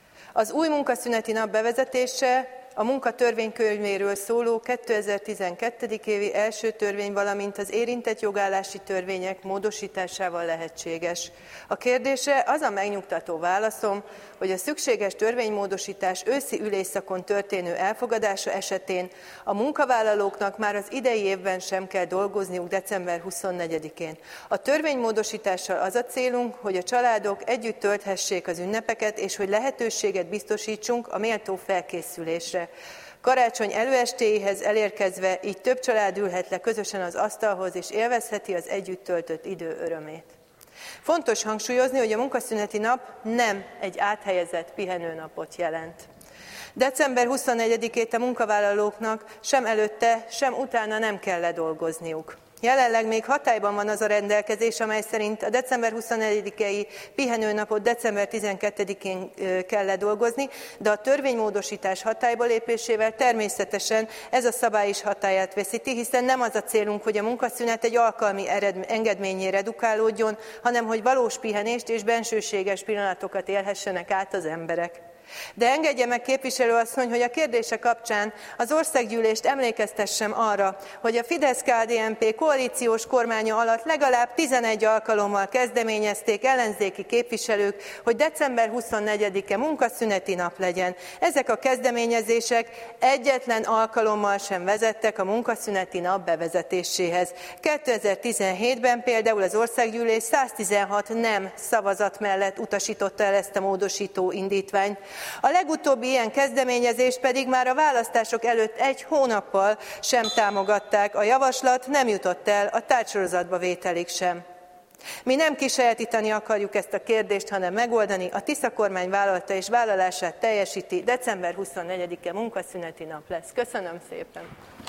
Az új munkaszüneti nap bevezetése a munkatörvénykönyvéről szóló kétezer-tizenkettő. évi első törvény, valamint az érintett jogállási törvények módosításával lehetséges. A kérdésre az a megnyugtató válaszom, hogy a szükséges törvénymódosítás őszi ülésszakon történő elfogadása esetén a munkavállalóknak már az idei évben sem kell dolgozniuk december huszonnegyedikén. A törvénymódosítással az a célunk, hogy a családok együtt tölthessék az ünnepeket, és hogy lehetőséget biztosítsunk a méltó felkészülésre. Karácsony előestéihez elérkezve így több család ülhet le közösen az asztalhoz, és élvezheti az együtt töltött idő örömét. Fontos hangsúlyozni, hogy a munkaszüneti nap nem egy áthelyezett pihenőnapot jelent. december huszonnegyedikét a munkavállalóknak sem előtte, sem utána nem kell ledolgozniuk. Jelenleg még hatályban van az a rendelkezés, amely szerint a december huszonnegyedikei pihenőnapot december tizenkettedikén kell ledolgozni, de a törvénymódosítás hatályba lépésével természetesen ez a szabály is hatályát veszíti, hiszen nem az a célunk, hogy a munkaszünet egy alkalmi engedménnyé redukálódjon, hanem hogy valós pihenést és bensőséges pillanatokat élhessenek át az emberek. De engedje meg, képviselő asszony, hogy a kérdése kapcsán az országgyűlést emlékeztessem arra, hogy a Fidesz-ká dé en pé koalíciós kormánya alatt legalább tizenegy alkalommal kezdeményezték ellenzéki képviselők, hogy december huszonnegyedike munkaszüneti nap legyen. Ezek a kezdeményezések egyetlen alkalommal sem vezettek a munkaszüneti nap bevezetéséhez. kétezer-tizenhétben például az országgyűlés száztizenhat nem szavazat mellett utasította el ezt a módosító indítványt. A legutóbbi ilyen kezdeményezést pedig már a választások előtt egy hónappal sem támogatták, a javaslat nem jutott el a tárgysorozatba vételig sem. Mi nem kisajátítani akarjuk ezt a kérdést, hanem megoldani. A Tisza kormány vállalta és vállalását teljesíti, december huszonnegyedike munkaszüneti nap lesz. Köszönöm szépen!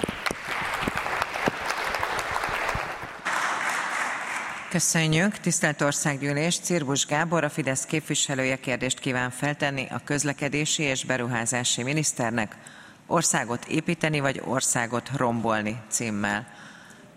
Köszönjük. Tisztelt Országgyűlés, Cirbusz Gábor, a Fidesz képviselője kérdést kíván feltenni a közlekedési és beruházási miniszternek, országot építeni vagy országot rombolni címmel.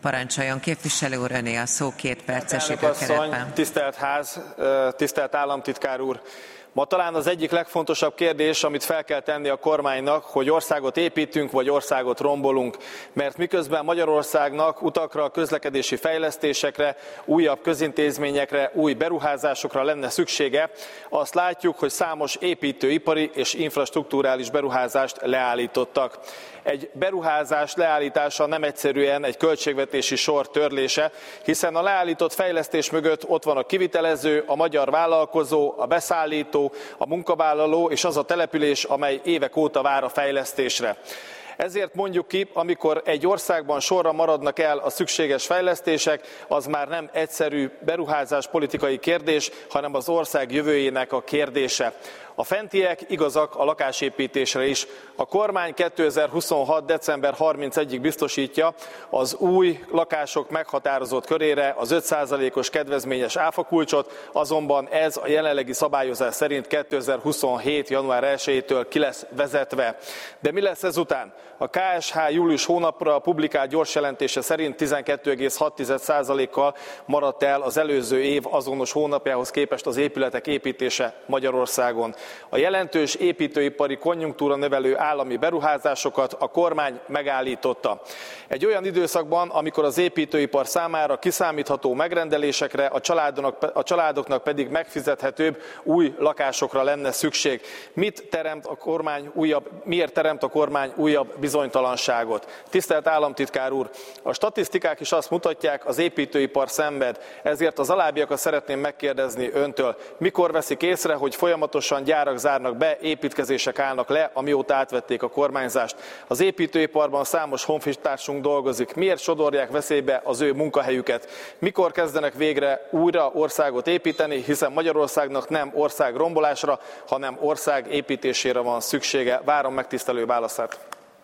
Parancsoljon képviselő úr, öné a szó két perces Elnök asszony, időkeretben. tisztelt ház, tisztelt államtitkár úr! Ma talán az egyik legfontosabb kérdés, amit fel kell tenni a kormánynak, hogy országot építünk, vagy országot rombolunk. Mert miközben Magyarországnak utakra, közlekedési fejlesztésekre, újabb közintézményekre, új beruházásokra lenne szüksége, azt látjuk, hogy számos építőipari és infrastrukturális beruházást leállítottak. Egy beruházás leállítása nem egyszerűen egy költségvetési sor törlése, hiszen a leállított fejlesztés mögött ott van a kivitelező, a magyar vállalkozó, a beszállító, a munkavállaló és az a település, amely évek óta vár a fejlesztésre. Ezért mondjuk ki, amikor egy országban sorra maradnak el a szükséges fejlesztések, az már nem egyszerű beruházás politikai kérdés, hanem az ország jövőjének a kérdése. A fentiek igazak a lakásépítésre is. A kormány kétezer-huszonhat. december harmincegyedikéig biztosítja az új lakások meghatározott körére az öt százalékos kedvezményes áfakulcsot, azonban ez a jelenlegi szabályozás szerint kétezer-huszonhét. január elsejétől ki lesz vezetve. De mi lesz ezután? A ká es há július hónapra publikált gyors jelentése szerint tizenkettő egész hat százalékkal maradt el az előző év azonos hónapjához képest az épületek építése Magyarországon. A jelentős építőipari konjunktúra növelő állami beruházásokat a kormány megállította. Egy olyan időszakban, amikor az építőipar számára kiszámítható megrendelésekre, a családoknak, a családoknak pedig megfizethetőbb új lakásokra lenne szükség. Mit teremt a kormány újabb, miért teremt a kormány újabb bizonytalanságot? Tisztelt államtitkár úr, a statisztikák is azt mutatják, az építőipar szenved, ezért az alábbiakat szeretném megkérdezni öntől. Mikor veszik észre, hogy folyamatosan gyárak zárnak be, építkezések állnak le, amióta átvették a kormányzást? Az építőiparban számos honfitársunk dolgozik. Miért sodorják veszélybe az ő munkahelyüket? Mikor kezdenek végre újra országot építeni, hiszen Magyarországnak nem ország rombolásra, hanem ország építésére van szüksége? Várom megtisztelő válaszát.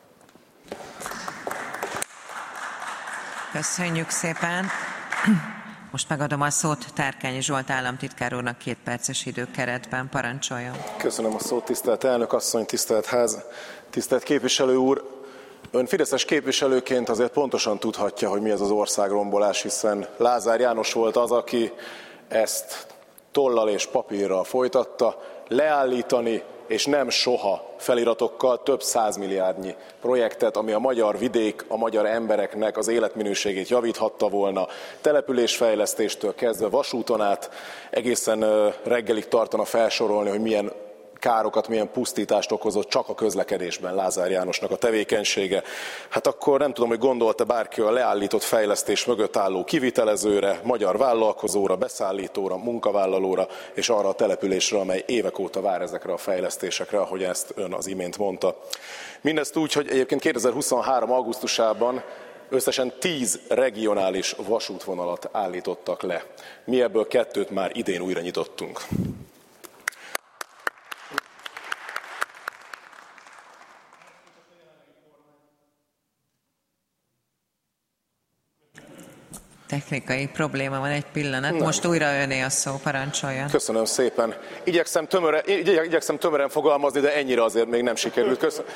Köszönjük szépen. Most megadom a szót Tárkányi Zsolt államtitkár úrnak két perces időkeretben. Parancsoljon. Köszönöm a szót, tisztelt elnök asszony, tisztelt ház, tisztelt képviselő úr. Ön fideszes képviselőként azért pontosan tudhatja, hogy mi ez az országrombolás, hiszen Lázár János volt az, aki ezt tollal és papírral folytatta, leállítani, és nem soha feliratokkal több százmilliárdnyi projektet, ami a magyar vidék, a magyar embereknek az életminőségét javíthatta volna, településfejlesztéstől kezdve vasúton át, egészen reggelig tartana felsorolni, hogy milyen károkat, milyen pusztítást okozott csak a közlekedésben Lázár Jánosnak a tevékenysége. Hát akkor nem tudom, hogy gondolta bárki a leállított fejlesztés mögött álló kivitelezőre, magyar vállalkozóra, beszállítóra, munkavállalóra és arra a településre, amely évek óta vár ezekre a fejlesztésekre, ahogy ezt ön az imént mondta. Mindezt úgy, hogy egyébként kétezer-huszonhárom. augusztusában összesen tíz regionális vasútvonalat állítottak le. Mi ebből kettőt már idén újra nyitottunk. Technikai probléma van, egy pillanat. Nem. Most újra öné a szó, parancsoljon. Köszönöm szépen. Igyekszem tömören, igyekszem tömören fogalmazni, de ennyire azért még nem sikerült. Köszönöm.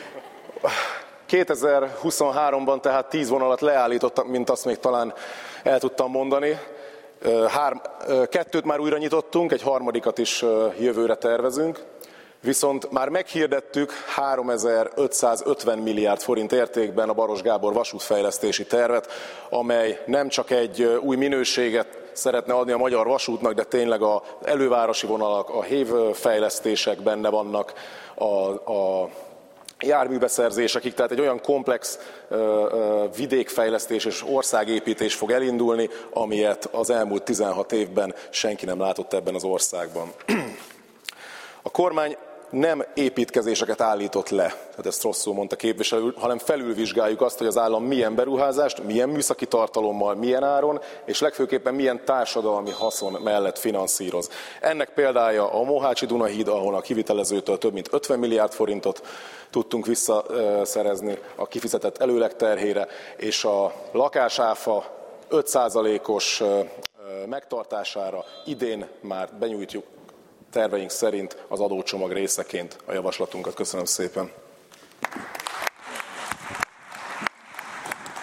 kétezer-huszonháromban tehát tíz vonalat leállítottak, mint azt még talán el tudtam mondani. Hár, kettőt már újra nyitottunk, egy harmadikat is jövőre tervezünk. Viszont már meghirdettük háromezer-ötszázötven milliárd forint értékben a Baros Gábor vasútfejlesztési tervet, amely nem csak egy új minőséget szeretne adni a magyar vasútnak, de tényleg az elővárosi vonalak, a hévfejlesztések benne vannak, a, a járműbeszerzésekig, tehát egy olyan komplex ö, ö, vidékfejlesztés és országépítés fog elindulni, amilyet az elmúlt tizenhat évben senki nem látott ebben az országban. A kormány nem építkezéseket állított le, tehát ezt rosszul mondta képviselő, hanem felülvizsgáljuk azt, hogy az állam milyen beruházást, milyen műszaki tartalommal, milyen áron, és legfőképpen milyen társadalmi haszon mellett finanszíroz. Ennek példája a Mohácsi Dunahíd, ahol a kivitelezőtől több mint ötven milliárd forintot tudtunk visszaszerezni a kifizetett előlegterhére, és a lakásáfa öt százalékos megtartására idén már benyújtjuk terveink szerint az adócsomag részeként a javaslatunkat. Köszönöm szépen.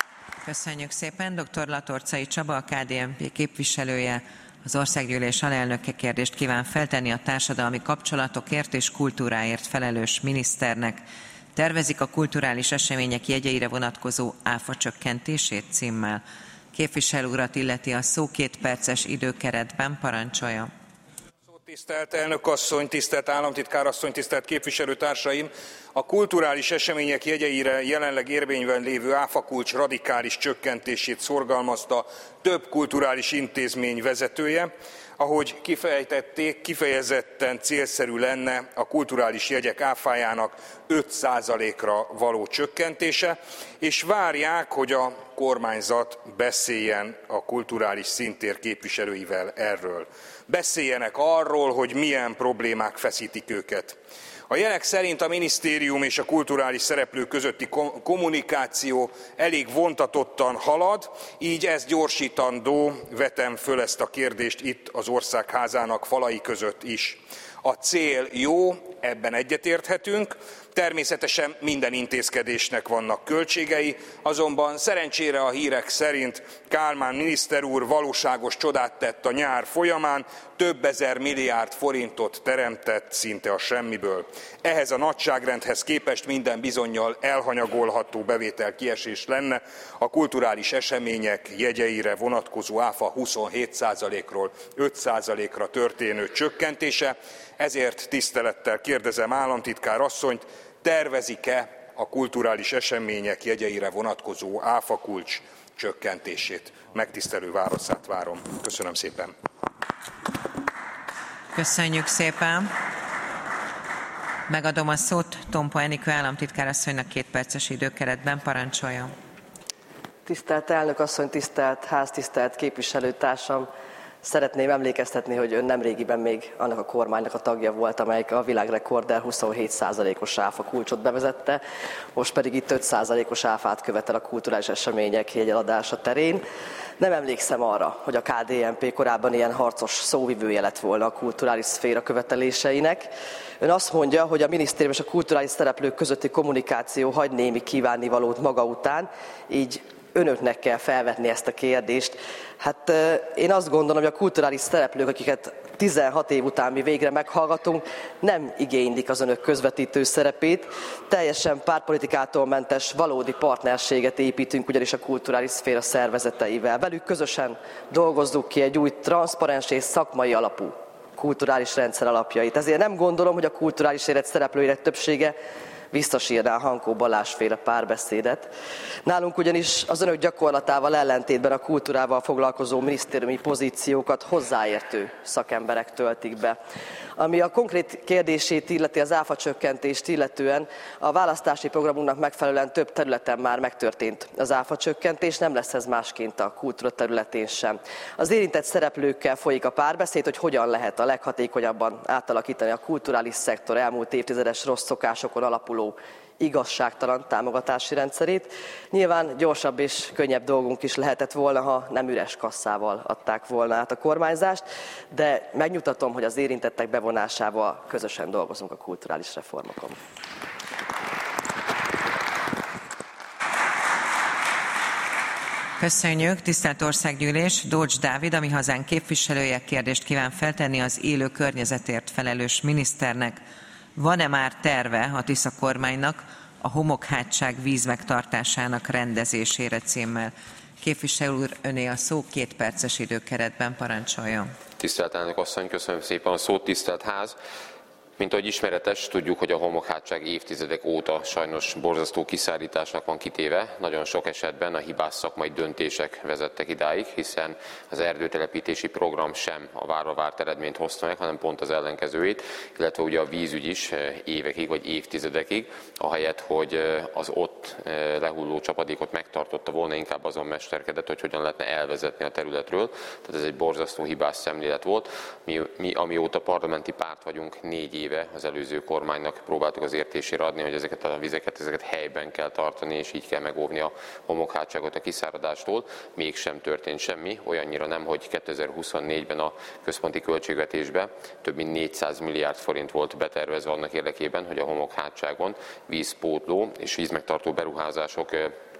Köszönjük szépen. dr. Latorcai Csaba, a ká dé en pé képviselője, az országgyűlés alelnöke kérdést kíván feltenni a társadalmi kapcsolatokért és kultúráért felelős miniszternek. Tervezik a kulturális események jegyeire vonatkozó áfa csökkentését címmel. Képviselő urat illeti a szó, két perces időkeretben parancsolja. Tisztelt elnök asszony, tisztelt államtitkár asszony, tisztelt képviselőtársaim! A kulturális események jegyeire jelenleg érvényben lévő áfakulcs radikális csökkentését szorgalmazta több kulturális intézmény vezetője. Ahogy kifejtették, kifejezetten célszerű lenne a kulturális jegyek áfájának öt százalékra való csökkentése, és várják, hogy a kormányzat beszéljen a kulturális színtér képviselőivel erről. Beszéljenek arról, hogy milyen problémák feszítik őket. A jelek szerint a minisztérium és a kulturális szereplők közötti kommunikáció elég vontatottan halad, így ez gyorsítandó, vetem föl ezt a kérdést itt az Országházának falai között is. A cél jó, ebben egyetérthetünk, természetesen minden intézkedésnek vannak költségei, azonban szerencsére a hírek szerint Kálmán miniszter úr valóságos csodát tett a nyár folyamán, több ezer milliárd forintot teremtett szinte a semmiből. Ehhez a nagyságrendhez képest minden bizonnyal elhanyagolható bevételkiesés lenne a kulturális események jegyeire vonatkozó áfa huszonhét százalékról öt százalékra történő csökkentése. Ezért tisztelettel kérdezem államtitkár asszonyt, tervezik-e a kulturális események jegyeire vonatkozó áfakulcs csökkentését? Megtisztelő válaszát várom. Köszönöm szépen. Köszönjük szépen. Megadom a szót Tompa Enikő államtitkár asszonynak, két perces időkeretben parancsoljon. Tisztelt elnök asszony, tisztelt ház, tisztelt képviselőtársam! Szeretném emlékeztetni, hogy ön nemrégiben még annak a kormánynak a tagja volt, amelyik a világrekorddel huszonhét százalékos áfa kulcsot bevezette, most pedig itt öt százalékos áfát követel a kulturális események jegyeladása terén. Nem emlékszem arra, hogy a ká dé en pé korábban ilyen harcos szóvivője lett volna a kulturális szféra követeléseinek. Ön azt mondja, hogy a minisztérium és a kulturális szereplők közötti kommunikáció hagy némi kívánnivalót maga után, így önöknek kell felvetni ezt a kérdést. Hát én azt gondolom, hogy a kulturális szereplők, akiket tizenhat év után mi végre meghallgatunk, nem igénylik az önök közvetítő szerepét. Teljesen pártpolitikától mentes, valódi partnerséget építünk ugyanis a kulturális szféra szervezeteivel. Velük közösen dolgozzuk ki egy új transzparens és szakmai alapú kulturális rendszer alapjait. Ezért nem gondolom, hogy a kulturális élet szereplőinek többsége visszasírná a Hankó Balázs-féle párbeszédet. Nálunk ugyanis az önök gyakorlatával ellentétben a kultúrával foglalkozó minisztériumi pozíciókat hozzáértő szakemberek töltik be. Ami a konkrét kérdését illeti, az áfa csökkentést illetően, a választási programunknak megfelelően több területen már megtörtént az áfa csökkentés, nem lesz ez másként a kultúra területén sem. Az érintett szereplőkkel folyik a párbeszéd, hogy hogyan lehet a leghatékonyabban átalakítani a kulturális szektor elmúlt évtizedes rossz szokásokon alapuló igazságtalan támogatási rendszerét. Nyilván gyorsabb és könnyebb dolgunk is lehetett volna, ha nem üres kasszával adták volna át a kormányzást, de megnyugtatom, hogy az érintettek bevonásával közösen dolgozunk a kulturális reformokon. Köszönjük, tisztelt Országgyűlés! Dócs Dávid, a Mi Hazánk képviselője, kérdést kíván feltenni az élő környezetért felelős miniszternek. Van-e már terve a Tisza kormánynak a homokhátság vízmegtartásának rendezésére címmel? Képviselő úr, öné a szó, két perces időkeretben parancsoljon. Tisztelt elnök asszony, köszönöm szépen a szót, tisztelt ház! Mint ahogy ismeretes, tudjuk, hogy a homokhátság évtizedek óta sajnos borzasztó kiszárításnak van kitéve. Nagyon sok esetben a hibás szakmai döntések vezettek idáig, hiszen az erdőtelepítési program sem a várva várt eredményt hozta meg, hanem pont az ellenkezőjét, illetve ugye a vízügy is évekig vagy évtizedekig, ahelyett, hogy az ott lehulló csapadékot megtartotta volna, inkább azon mesterkedett, hogy hogyan lehetne elvezetni a területről. Tehát ez egy borzasztó hibás szemlélet volt. Mi, mi amióta parlamenti párt vagyunk, négy év az előző kormánynak próbáltuk az értésére adni, hogy ezeket a vizeket, ezeket helyben kell tartani, és így kell megóvni a homokhátságot a kiszáradástól. Mégsem történt semmi, olyannyira nem, hogy kétezer-huszonnégyben a központi költségvetésbe több mint négyszáz milliárd forint volt betervezve annak érdekében, hogy a homokhátságon vízpótló és vízmegtartó beruházások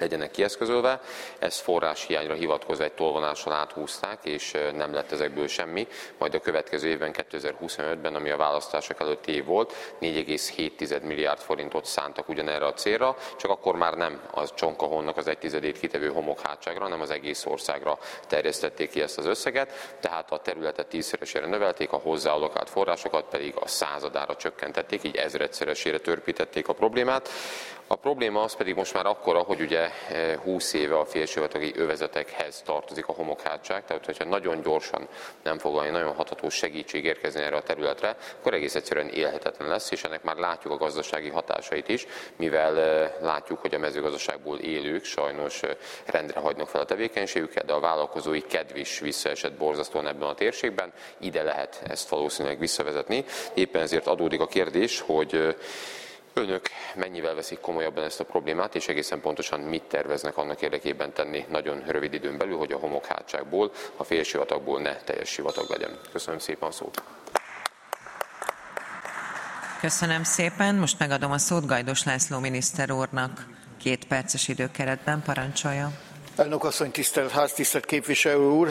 legyenek kieszközölve. Ezt forráshiányra hivatkozva egy tolvonással áthúzták, és nem lett ezekből semmi. Majd a következő évben, kétezer-huszonötben, ami a választások előtti év volt, négy egész hét milliárd forintot szántak ugyanerre a célra, csak akkor már nem az Csonkahonnak az egy tizedét kitevő homokhátságra, hanem az egész országra terjesztették ki ezt az összeget, tehát a területet tízszeresére növelték, a hozzáallokált forrásokat pedig a századára csökkentették, így ezredszeresére törpítették a problémát. A probléma az pedig most már akkora, hogy ugye húsz éve a félsivatagi övezetekhez tartozik a homokhátság, tehát hogyha nagyon gyorsan nem fog valami nagyon hatható segítség érkezni erre a területre, akkor egész egyszerűen élhetetlen lesz, és ennek már látjuk a gazdasági hatásait is, mivel látjuk, hogy a mezőgazdaságból élők sajnos rendre hagynak fel a tevékenységüket, de a vállalkozói kedv is visszaesett borzasztóan ebben a térségben, ide lehet ezt valószínűleg visszavezetni. Éppen ezért adódik a kérdés, hogy önök mennyivel veszik komolyabban ezt a problémát, és egészen pontosan mit terveznek annak érdekében tenni nagyon rövid időn belül, hogy a homokhátságból, a félsivatagból ne teljes sivatag legyen. Köszönöm szépen a szót. Köszönöm szépen. Most megadom a szót Gajdos László miniszter úrnak. Két perces időkeretben parancsolja. Elnök asszony, tisztelt ház, tisztelt képviselő úr!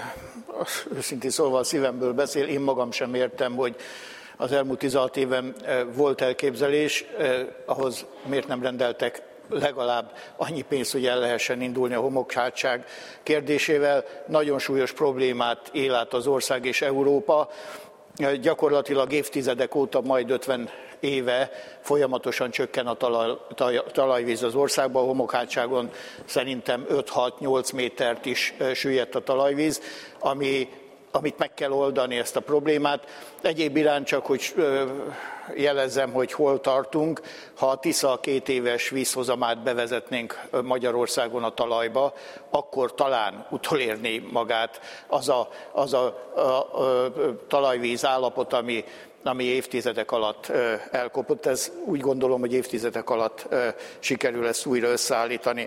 Őszintén szólva a szívemből beszél, én magam sem értem, hogy az elmúlt tizenhat éven volt elképzelés, ahhoz miért nem rendeltek legalább annyi pénzt, hogy el lehessen indulni a homokhátság kérdésével. Nagyon súlyos problémát él át az ország és Európa. Gyakorlatilag évtizedek óta, majd ötven éve folyamatosan csökken a talaj, talaj, talajvíz az országban. A homokhátságon szerintem öt-hat-nyolc métert is süllyedt a talajvíz, ami amit meg kell oldani, ezt a problémát. Egyéb iránt csak, hogy jelezzem, hogy hol tartunk, ha a Tisza két éves vízhozamát bevezetnénk Magyarországon a talajba, akkor talán utolérné magát az a, az a, a, a talajvíz állapot, ami, ami évtizedek alatt elkopott. Ez úgy gondolom, hogy évtizedek alatt sikerül ezt újra összeállítani.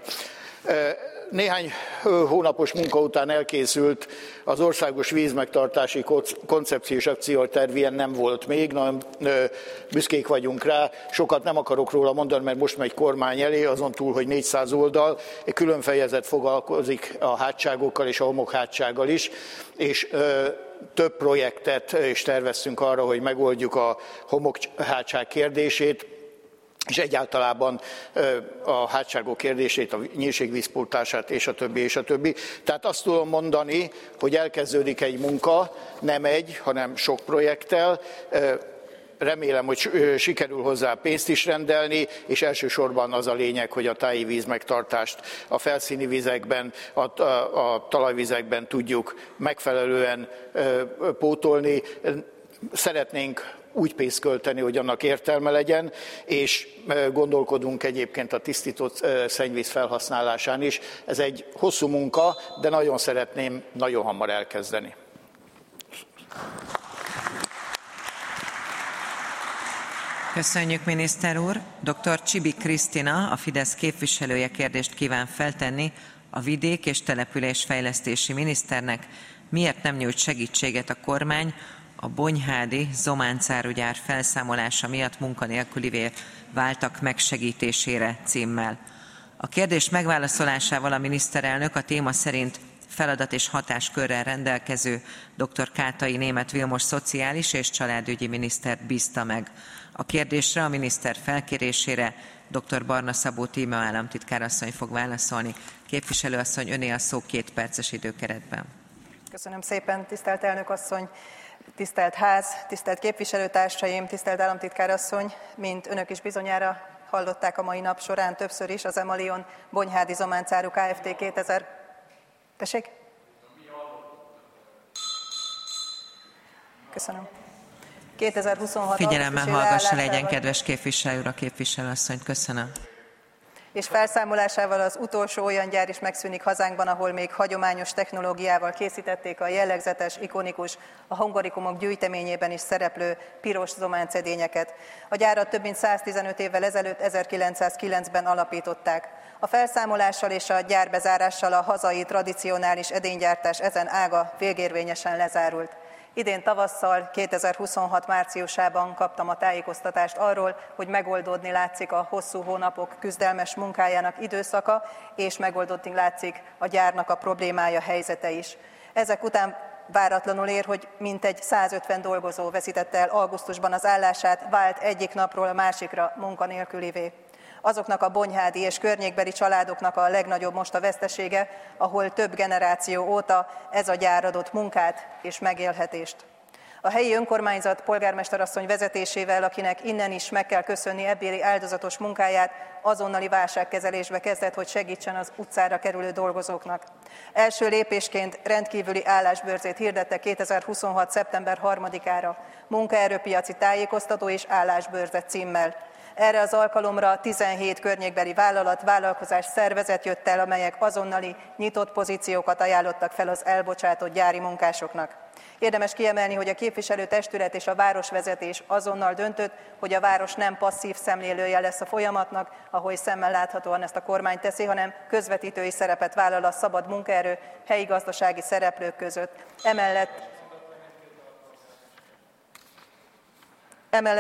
Néhány hónapos munka után elkészült az országos vízmegtartási koncepciós akcióterv, ilyen nem volt még, nagyon büszkék vagyunk rá, sokat nem akarok róla mondani, mert most megy kormány elé, azon túl, hogy négyszáz oldal, egy külön fejezet foglalkozik a hátságokkal és a homokhátsággal is, és több projektet is terveztünk arra, hogy megoldjuk a homokhátság kérdését, és egyáltalában a hátságok kérdését, a nyírségvízpótlását, és a többi, és a többi. Tehát azt tudom mondani, hogy elkezdődik egy munka, nem egy, hanem sok projekttel. Remélem, hogy sikerül hozzá pénzt is rendelni, és elsősorban az a lényeg, hogy a táji víz megtartást a felszíni vizekben, a, a, a talajvizekben tudjuk megfelelően pótolni. Szeretnénk úgy pénzt költeni, hogy annak értelme legyen, és gondolkodunk egyébként a tisztított szennyvíz felhasználásán is. Ez egy hosszú munka, de nagyon szeretném nagyon hamar elkezdeni. Köszönjük, miniszter úr. doktor Csibi Krisztina, a Fidesz képviselője kérdést kíván feltenni a vidék- és településfejlesztési miniszternek. Miért nem nyújt segítséget a kormány a bonyhádi zománcárugyár felszámolása miatt munkanélkülivé váltak megsegítésére címmel. A kérdés megválaszolásával a miniszterelnök a téma szerint feladat és hatáskörrel rendelkező doktor Kátai Németh Vilmos szociális és családügyi minisztert bízta meg. A kérdésre a miniszter felkérésére doktor Barna Szabó Tímea államtitkárasszony fog válaszolni. Képviselőasszony, öné a szó két perces időkeretben. Köszönöm szépen, tisztelt elnök asszony, tisztelt ház, tisztelt képviselőtársaim, tisztelt államtitkárasszony, mint önök is bizonyára hallották a mai nap során többször is, az Emalion Bonyhádi Zománcáru Kft. kétezer... Tessék? Köszönöm. kétezer-huszonhat Figyelemmel hallgassa, legyen kedves képviselő úr, a képviselőasszonyt. Köszönöm. És felszámolásával az utolsó olyan gyár is megszűnik hazánkban, ahol még hagyományos technológiával készítették a jellegzetes, ikonikus, a hungarikumok gyűjteményében is szereplő piros zománcedényeket. A gyárat több mint száztizenöt évvel ezelőtt, ezerkilencszázkilencben alapították. A felszámolással és a gyárbezárással a hazai tradicionális edénygyártás ezen ága végérvényesen lezárult. Idén tavasszal, kétezer-huszonhat márciusában kaptam a tájékoztatást arról, hogy megoldódni látszik a hosszú hónapok küzdelmes munkájának időszaka, és megoldódni látszik a gyárnak a problémája, helyzete is. Ezek után váratlanul ér, hogy mintegy százötven dolgozó veszítette el augusztusban az állását, vált egyik napról a másikra munkanélkülivé. Azoknak a bonyhádi és környékbeli családoknak a legnagyobb most a vesztesége, ahol több generáció óta ez a gyár adott munkát és megélhetést. A helyi önkormányzat polgármesterasszony vezetésével, akinek innen is meg kell köszönni ebbéli áldozatos munkáját, azonnali válságkezelésbe kezdett, hogy segítsen az utcára kerülő dolgozóknak. Első lépésként rendkívüli állásbőrzét hirdette kétezer-huszonhat. szeptember harmadikára munkaerőpiaci tájékoztató és állásbőrzet címmel. Erre az alkalomra tizenhét környékbeli vállalat, vállalkozás szervezet jött el, amelyek azonnali nyitott pozíciókat ajánlottak fel az elbocsátott gyári munkásoknak. Érdemes kiemelni, hogy a képviselőtestület és a városvezetés azonnal döntött, hogy a város nem passzív szemlélője lesz a folyamatnak, ahogy szemmel láthatóan ezt a kormány teszi, hanem közvetítői szerepet vállal a szabad munkaerő helyi gazdasági szereplők között. Emellett, emellett